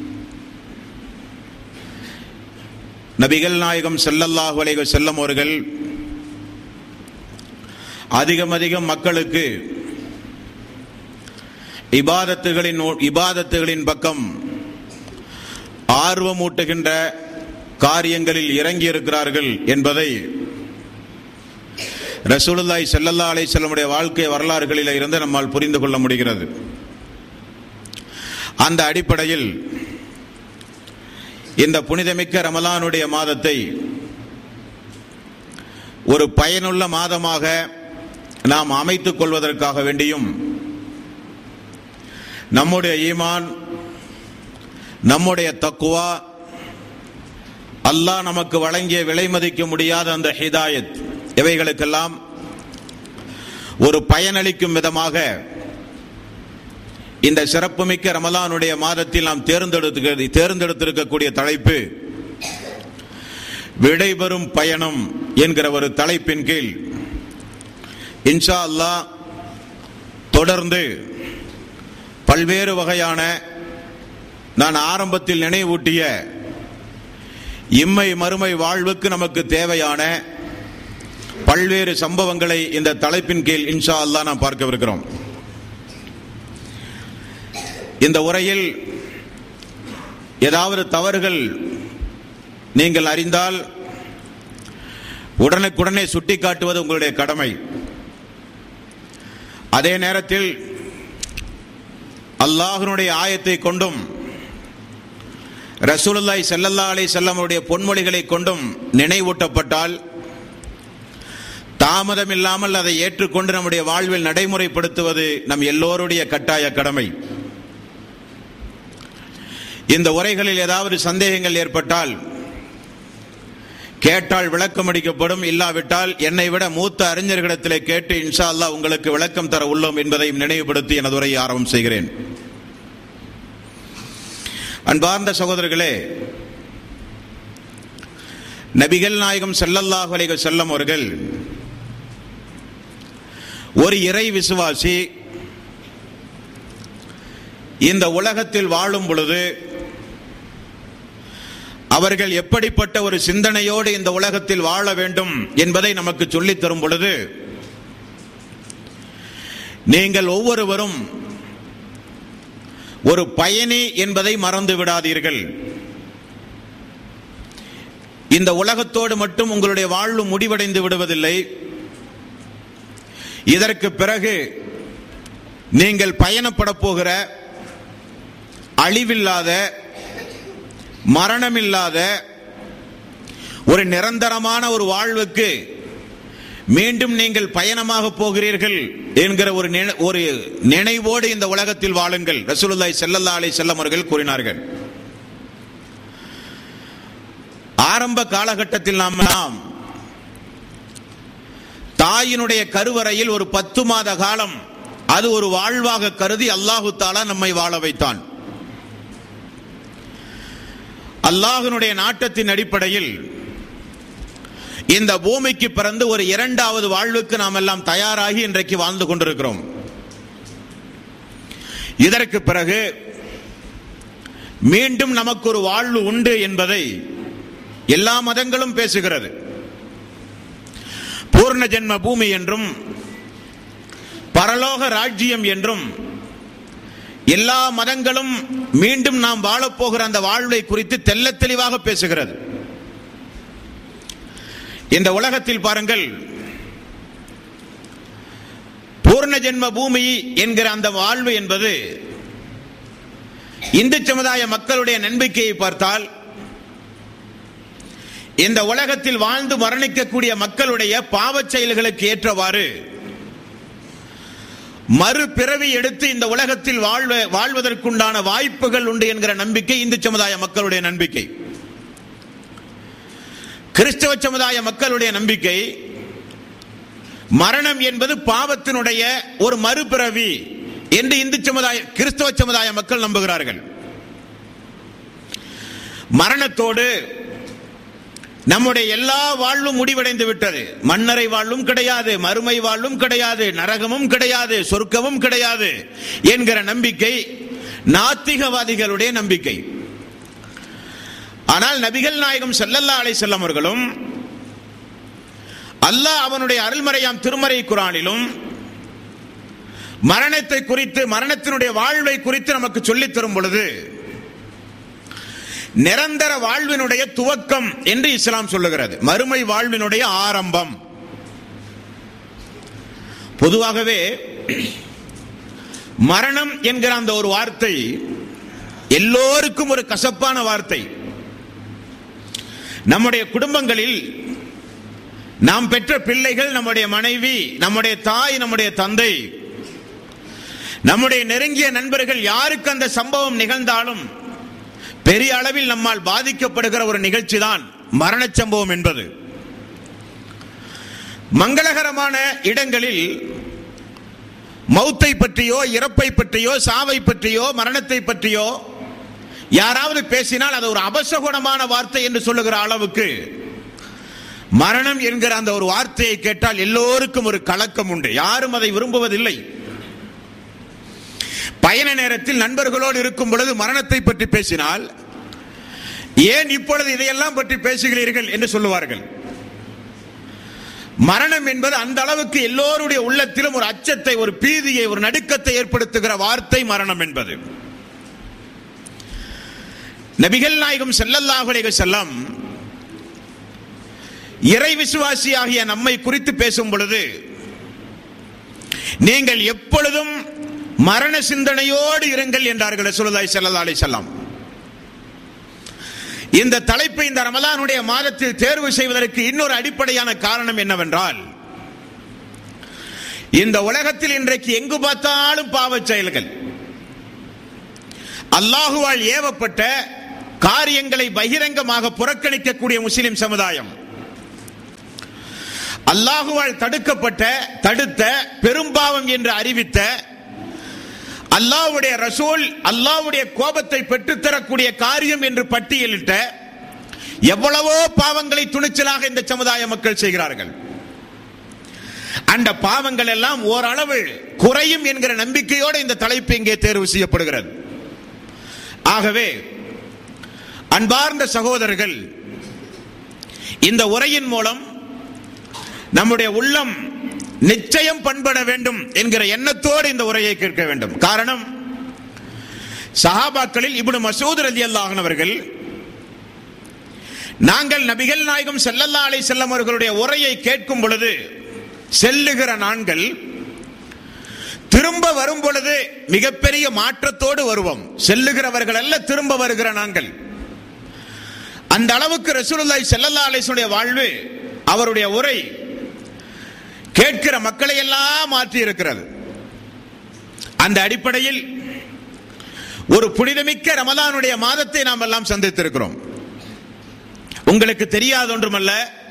நபிகள் நாயகம் ஸல்லல்லாஹு அலைஹி வஸல்லம் அவர்கள் அதிகம் அதிகம் மக்களுக்கு இபாதத்துகளின் இபாதத்துகளின் பக்கம் ஆர்வமூட்டுகின்ற காரியங்களில் இறங்கி இருக்கிறார்கள் என்பதை ரசூலுல்லாஹி ஸல்லல்லாஹு அலைஹி வஸல்லம் உடைய வாழ்க்கை வரலாறுகளில் இருந்து நம்மால் புரிந்து கொள்ள முடிகிறது. அந்த அடிப்படையில் இந்த புனிதமிக்க ரமலானுடைய மாதத்தை ஒரு பயனுள்ள மாதமாக நாம் அமைத்துக் கொள்வதற்காக வேண்டியும் நம்முடைய ஈமான், நம்முடைய தக்குவா, அல்லாஹ் நமக்கு வழங்கிய விலை மதிக்க முடியாத அந்த ஹிதாயத், இவைகளுக்கெல்லாம் ஒரு பயனளிக்கும் விதமாக இந்த சிறப்புமிக்க ரமலானுடைய மாதத்தில் நாம் தேர்ந்தெடுத்து தேர்ந்தெடுத்திருக்கக்கூடிய தலைப்பு விடைபெறும் பயணம் என்கிற ஒரு தலைப்பின் கீழ் இன்ஷா அல்லாஹ் தொடர்ந்து பல்வேறு வகையான நான் ஆரம்பத்தில் நினைவூட்டிய இம்மை மறுமை வாழ்வுக்கு நமக்கு தேவையான பல்வேறு சம்பவங்களை இந்த தலைப்பின் கீழ் இன்ஷா அல்லாஹ் நாம் பார்க்கவிருக்கிறோம். இந்த உரையில் ஏதாவது தவறுகள் நீங்கள் அறிந்தால் உடனுக்குடனே சுட்டிக்காட்டுவது உங்களுடைய கடமை. அதே நேரத்தில் அல்லாஹ்வினுடைய ஆயத்தை கொண்டும் ரசூலுல்லாஹி ஸல்லல்லாஹு அலைஹி வஸல்லம் உடைய பொன்மொழிகளை கொண்டும் நினைவூட்டப்பட்டால் தாமதம் இல்லாமல் அதை ஏற்றுக்கொண்டு நம்முடைய வாழ்வில் நடைமுறைப்படுத்துவது நம் எல்லோருடைய கட்டாய கடமை. இந்த உரைகளில் ஏதாவது சந்தேகங்கள் ஏற்பட்டால் கேட்டால் விளக்கம் அளிக்கப்படும், இல்லாவிட்டால் என்னை விட மூத்த அறிஞர்களிடத்திலே கேட்டு இன்ஷா அல்லாஹ் உங்களுக்கு விளக்கம் தர உள்ளோம் என்பதையும் நினைவுபடுத்தி எனது உரையை ஆரம்பம் செய்கிறேன். அன்பார்ந்த சகோதரர்களே, நபிகள் நாயகம் ஸல்லல்லாஹு அலைஹி வஸல்லம் அவர்கள் ஒரு இறை விசுவாசி இந்த உலகத்தில் வாழும் பொழுது அவர்கள் எப்படிப்பட்ட ஒரு சிந்தனையோடு இந்த உலகத்தில் வாழ வேண்டும் என்பதை நமக்கு சொல்லித் தரும் பொழுது, நீங்கள் ஒவ்வொருவரும் ஒரு பயணி என்பதை மறந்து விடாதீர்கள். இந்த உலகத்தோடு மட்டும் உங்களுடைய வாழ்வு முடிவடைந்து விடுவதில்லை. இதற்கு பிறகு நீங்கள் பயணப்பட போகிற அழிவில்லாத மரணமில்லாத ஒரு நிரந்தரமான ஒரு வாழ்வுக்கு மீண்டும் நீங்கள் பயணமாக போகிறீர்கள் என்கிற ஒரு ஒரு நினைவோடு இந்த உலகத்தில் வாழுங்கள். ரசூலுல்லாஹி ஸல்லல்லாஹு அலைஹி வஸல்லம் அவர்கள் கூறினார்கள். ஆரம்ப காலகட்டத்தில் நாம் நாம் தாயினுடைய கருவறையில் ஒரு பத்து மாத காலம் அது ஒரு வாழ்வாக கருதி அல்லாஹு தஆலா நம்மை வாழ வைத்தான். அல்லாஹ்வினுடைய நாட்டத்தின் அடிப்படையில் இந்த பூமிக்கு பிறந்து ஒரு இரண்டாவது வாழ்வுக்கு நாம் எல்லாம் தயாராகி இன்றைக்கு வாழ்ந்து கொண்டிருக்கிறோம். இதற்கு பிறகு மீண்டும் நமக்கு ஒரு வாழ்வு உண்டு என்பதை எல்லா மதங்களும் பேசுகிறது. பூர்ண ஜென்ம பூமி என்றும் பரலோக ராஜ்யம் என்றும் எல்லா மதங்களும் மீண்டும் நாம் வாழப்போகிற அந்த வாழ்வை குறித்து தெள்ள தெளிவாக பேசுகிறது. இந்த உலகத்தில் பாருங்கள், பூர்ண ஜென்ம பூமி என்கிற அந்த வாழ்வு என்பது இந்து சமுதாய மக்களுடைய நம்பிக்கையை பார்த்தால் இந்த உலகத்தில் வாழ்ந்து மரணிக்கக்கூடிய மக்களுடைய பாவச் செயல்களுக்கு ஏற்றவாறு மறுபிறவி எடுத்து இந்த உலகத்தில் வாழ்வ வாழ்வதற்குண்டான வாய்ப்புகள் உண்டு என்கிற நம்பிக்கை இந்து சமுதாய மக்களுடைய நம்பிக்கை. கிறிஸ்தவ சமுதாய மக்களுடைய நம்பிக்கை மரணம் என்பது பாவத்தினுடைய ஒரு மறுபிறவி என்று இந்து சமுதாய கிறிஸ்தவ சமுதாய மக்கள் நம்புகிறார்கள். மரணத்தோடு நம்முடைய எல்லா வாழ்வும் முடிவடைந்து விட்டது. மன்னரை வாழ்வும் கிடையாது, மறுமை வாழ்வும் கிடையாது, நரகமும் கிடையாது, சொர்க்கமும் கிடையாது என்கிற நம்பிக்கை நாத்திகவாதிகளுடைய நம்பிக்கை. ஆனால் நபிகள் நாயகம் ஸல்லல்லாஹு அலைஹி வஸல்லம் அவர்களும் அல்லாஹ் அவனுடைய அருள்மறையாம் திருமறை குர்ஆனிலும் மரணத்தை குறித்து மரணத்தினுடைய வாழ்வை குறித்து நமக்கு சொல்லித் தரும் பொழுது நிரந்தர வாழ்வினுடைய துவக்கம் என்று இஸ்லாம் சொல்லுகிறது. மறுமை வாழ்வினுடைய ஆரம்பம். பொதுவாகவே மரணம் என்கிற அந்த ஒரு வார்த்தை எல்லோருக்கும் ஒரு கசப்பான வார்த்தை. நம்முடைய குடும்பங்களில் நாம் பெற்ற பிள்ளைகள், நம்முடைய மனைவி, நம்முடைய தாய், நம்முடைய தந்தை, நம்முடைய நெருங்கிய நண்பர்கள் யாருக்கு அந்த சம்பவம் நிகழ்ந்தாலும் பெரிய அளவில் நம்மால் பாதிக்கப்படுகிற ஒரு நிகழ்ச்சி தான் மரண சம்பவம் என்பது. மங்களகரமான இடங்களில் மௌத்தை பற்றியோ இறப்பை பற்றியோ சாவை பற்றியோ மரணத்தை பற்றியோ யாராவது பேசினால் அது ஒரு அபசகுணமான வார்த்தை என்று சொல்லுகிற அளவுக்கு மரணம் என்கிற அந்த ஒரு வார்த்தையை கேட்டால் எல்லோருக்கும் ஒரு கலக்கம் உண்டு. யாரும் அதை விரும்புவதில்லை. பயண நேரத்தில் நண்பர்களோடு இருக்கும் பொழுது மரணத்தை பற்றி பேசினால், ஏன் இப்பொழுது இதையெல்லாம் பற்றி பேசுகிறீர்கள் என்று சொல்லுவார்கள். மரணம் என்பது அந்த அளவுக்கு எல்லோருடைய உள்ளத்திலும் ஒரு அச்சத்தை, ஒரு பீதியை, ஒரு நடுக்கத்தை ஏற்படுத்துகிற வார்த்தை மரணம் என்பது. நபிகள் நாயகம் ஸல்லல்லாஹு அலைஹி வஸல்லம் இறை விசுவாசியாகிய நம்மை குறித்து பேசும் பொழுது, நீங்கள் எப்பொழுதும் மரண சிந்தனையோடு இருங்கள் என்றார்கள் ரசூலுல்லாஹி ஸல்லல்லாஹு அலைஹி வஸல்லம். இந்த தலைப்பை இந்த ரமலானுடைய மாதத்தில் தேர்வு செய்வதற்கு இன்னொரு அடிப்படையான காரணம் என்னவென்றால், இந்த உலகத்தில் இன்றைக்கு எங்கு பார்த்தாலும் பாவச் செயல்கள், அல்லாஹுவால் ஏவப்பட்ட காரியங்களை பகிரங்கமாக புறக்கணிக்கக்கூடிய முஸ்லிம் சமுதாயம், அல்லாஹுவால் தடுக்கப்பட்ட தடுத்த பெரும்பாவம் என்று அறிவித்த, அல்லாஹ்வுடைய ரசூல் அல்லாஹ்வுடைய கோபத்தை பெற்றுத்தரக்கூடிய காரியம் என்று பட்டியலிட்ட எவ்வளவோ பாவங்களை துணிச்சலாக இந்த சமுதாய மக்கள் செய்கிறார்கள். அந்த பாவங்கள் எல்லாம் ஓரளவு குறையும் என்கிற நம்பிக்கையோடு இந்த தலைப்பு இங்கே தேர்வு செய்யப்படுகிறது. ஆகவே அன்பார்ந்த சகோதரர்கள், இந்த உரையின் மூலம் நம்முடைய உள்ளம் நிச்சயம் பண்பட வேண்டும் என்கிற எண்ணத்தோடு இந்த உரையை கேட்க வேண்டும். காரணம், சஹாபாக்களில் இப்னு மஸ்ஊத் ரலியல்லாஹு அன்ஹு அவர்கள், நாங்கள் நபிகள் நாயகம் ஸல்லல்லாஹு அலைஹி வஸல்லம் அவர்களுடைய உரையை கேட்கும் பொழுது செல்லுகிற நாட்கள் திரும்ப வரும் பொழுது மிகப்பெரிய மாற்றத்தோடு வருவோம். செல்லுகிறவர்கள் அல்ல, திரும்ப வருகிற நாங்கள். அந்த அளவுக்கு ரசூலுல்லாஹி ஸல்லல்லாஹு அலைஹி வஸல்லம் வாழ்வு, அவருடைய உரை கேட்கிற மக்களை எல்லாம் மாற்றி இருக்கிறது. அந்த அடிப்படையில் ஒரு புனிதமிக்க ரமலானுடைய மாதத்தை நாம் எல்லாம் சந்தித்திருக்கிறோம். உங்களுக்கு தெரியாத ஒன்றுமல்ல,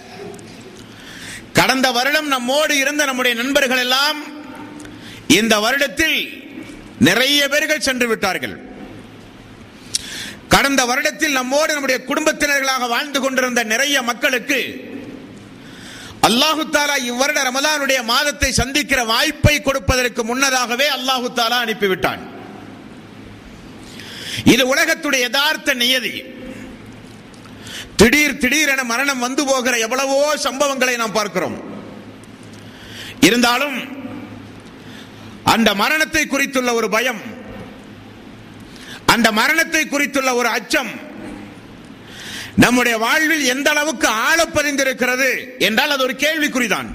கடந்த வருடம் நம்மோடு இருந்த நம்முடைய நண்பர்கள் எல்லாம் இந்த வருடத்தில் நிறைய பேர்கள் சென்று விட்டார்கள். கடந்த வருடத்தில் நம்மோடு நம்முடைய குடும்பத்தினர்களாக வாழ்ந்து கொண்டிருந்த நிறைய மக்களுக்கு அல்லாஹு தாலா இவ்வருட ரமலானுடைய மாதத்தை சந்திக்கிற வாய்ப்பை கொடுப்பதற்கு முன்னதாகவே அல்லாஹு தாலா அனுப்பிவிட்டான். இது உலகத்துடைய யதார்த்த நியதி. திடீர் திடீரென மரணம் வந்து போகிற எவ்வளவோ சம்பவங்களை நாம் பார்க்கிறோம். இருந்தாலும் அந்த மரணத்தை குறித்துள்ள ஒரு பயம், அந்த மரணத்தை குறித்துள்ள ஒரு அச்சம் நம்முடைய வாழ்வில் எந்த அளவுக்கு ஆழப்பதிந்திருக்கிறது என்றால் அது ஒரு கேள்விக்குறிதான்.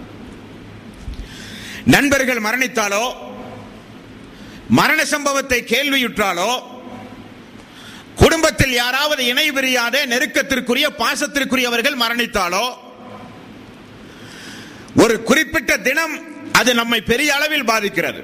நண்பர்கள் மரணித்தாலோ, மரண சம்பவத்தை கேள்வியுற்றாலோ, குடும்பத்தில் யாராவது இணை பிரியாத நெருக்கத்திற்குரிய பாசத்திற்குரியவர்கள் மரணித்தாலோ, ஒரு குறிப்பிட்ட தினம் அது நம்மை பெரிய அளவில் பாதிக்கிறது.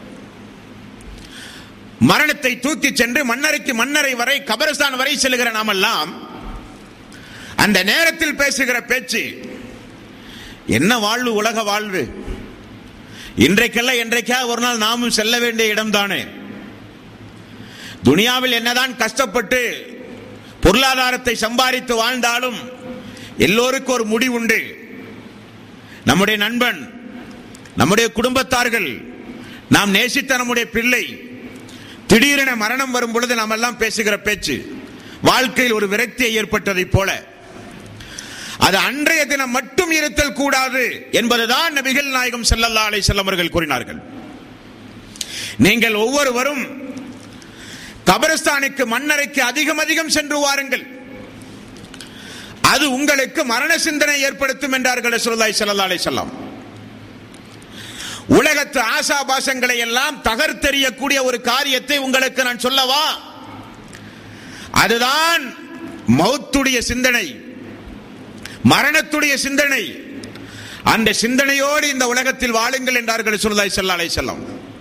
மரணத்தை தூக்கி சென்று மன்னரைக்கு மன்னரை வரை கபரஸ்தான் வரை செல்கிற நாமெல்லாம் அந்த நேரத்தில் பேசுகிற பேச்சு, என்ன வாழ்வு, உலக வாழ்வு, இன்றைக்கல்ல என்றைக்கா ஒரு நாள் நாமும் செல்ல வேண்டிய இடம்தானே. துனியாவில் என்னதான் கஷ்டப்பட்டு பொருளாதாரத்தை சம்பாதித்து வாழ்ந்தாலும் எல்லோருக்கும் ஒரு முடிவுண்டு. நம்முடைய நண்பன், நம்முடைய குடும்பத்தார்கள், நாம் நேசித்த நம்முடைய பிள்ளை திடீரென மரணம் வரும் பொழுது நாம் எல்லாம் பேசுகிற பேச்சு வாழ்க்கையில் ஒரு விரக்தியை ஏற்பட்டதை போல, அது அன்றைய தினம் மட்டும் இருத்தல் கூடாது என்பதுதான் நபிகள் நாயகம் ஸல்லல்லாஹு அலைஹி வஸல்லம் அவர்கள் கூறினார்கள். நீங்கள் ஒவ்வொருவரும் கபரஸ்தானுக்கு மன்னரைக்கு அதிகம் அதிகம் சென்று வாருங்கள், அது உங்களுக்கு மரண சிந்தனை ஏற்படுத்தும் என்றார்கள் ரசூலுல்லாஹி ஸல்லல்லாஹு அலைஹி வஸல்லம். உலகத்து ஆசாபாசங்களை எல்லாம் தகர்த்தெறியக்கூடிய ஒரு காரியத்தை உங்களுக்கு நான் சொல்லவா? அதுதான் மௌத்துடைய சிந்தனை, மரணத்துடைய சிந்தனை. அந்த சிந்தனையோடு இந்த உலகத்தில் வாழுங்கள் என்றார்கள் ரசூலுல்லாஹி ஸல்லல்லாஹு அலைஹி வஸல்லம்.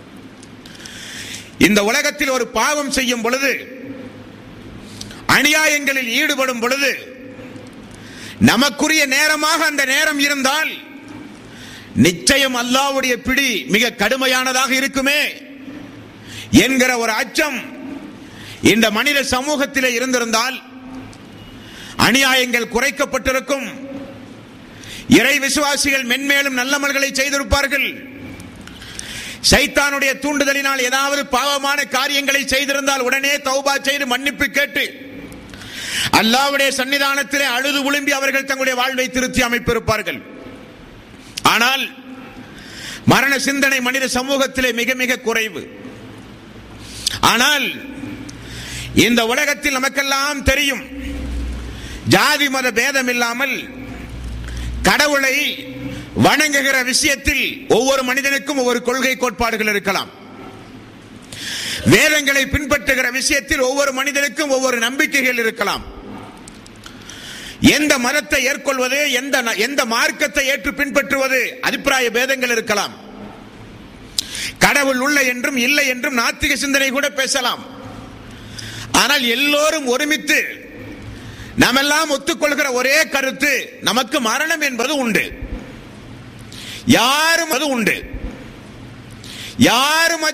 இந்த உலகத்தில் ஒரு பாவம் செய்யும் பொழுது, அநியாயங்களில் ஈடுபடும் பொழுது நமக்குரிய நேரமாக அந்த நேரம் இருந்தால் நிச்சயம் அல்லாஹ்வுடைய பிடி மிக கடுமையானதாக இருக்குமே என்கிற ஒரு அச்சம் இந்த மனித சமூகத்திலே இருந்திருந்தால் அநியாயங்கள் குறைக்கப்பட்டிருக்கும், இறை விசுவாசிகள் மென்மேலும் நல்லமல்களை செய்திருப்பார்கள். சைத்தானுடைய தூண்டுதலினால் ஏதாவது பாவமான காரியங்களை செய்திருந்தால் உடனே தௌபா செய்து மன்னிப்பு கேட்டு அல்லாஹ்வுடைய சன்னிதானத்திலே அழுது புலம்பி அவர்கள் தங்களுடைய வாழ்வை திருத்தி அமைப்பிருப்பார்கள். ஆனால் மரண சிந்தனை மனித சமூகத்திலே மிக மிக குறைவு. ஆனால் இந்த உலகத்தில் நமக்கெல்லாம் தெரியும், ஜாதி மத பேதம் இல்லாமல் கடவுளை வணங்குகிற விஷயத்தில் ஒவ்வொரு மனிதனுக்கும் ஒவ்வொரு கொள்கை கோட்பாடுகள் இருக்கலாம். வேதங்களை பின்பற்றுகிற விஷயத்தில் ஒவ்வொரு மனிதனுக்கும் ஒவ்வொரு நம்பிக்கைகள் இருக்கலாம். எந்த மதத்தை ஏற்கொள்வது, எந்த எந்த மார்க்கத்தை ஏற்று பின்பற்றுவது அபிப்பிராய பேதங்கள் இருக்கலாம். கடவுள் உள்ள என்றும் இல்லை என்றும் நாத்திக சிந்தனை கூட பேசலாம். ஆனால் எல்லோரும் ஒருமித்து நாமெல்லாம் ஒத்துக்கொள்கிற ஒரே கருத்து, நமக்கு மரணம் என்பது உண்டு. யாரும் அது உண்டு. யாரும்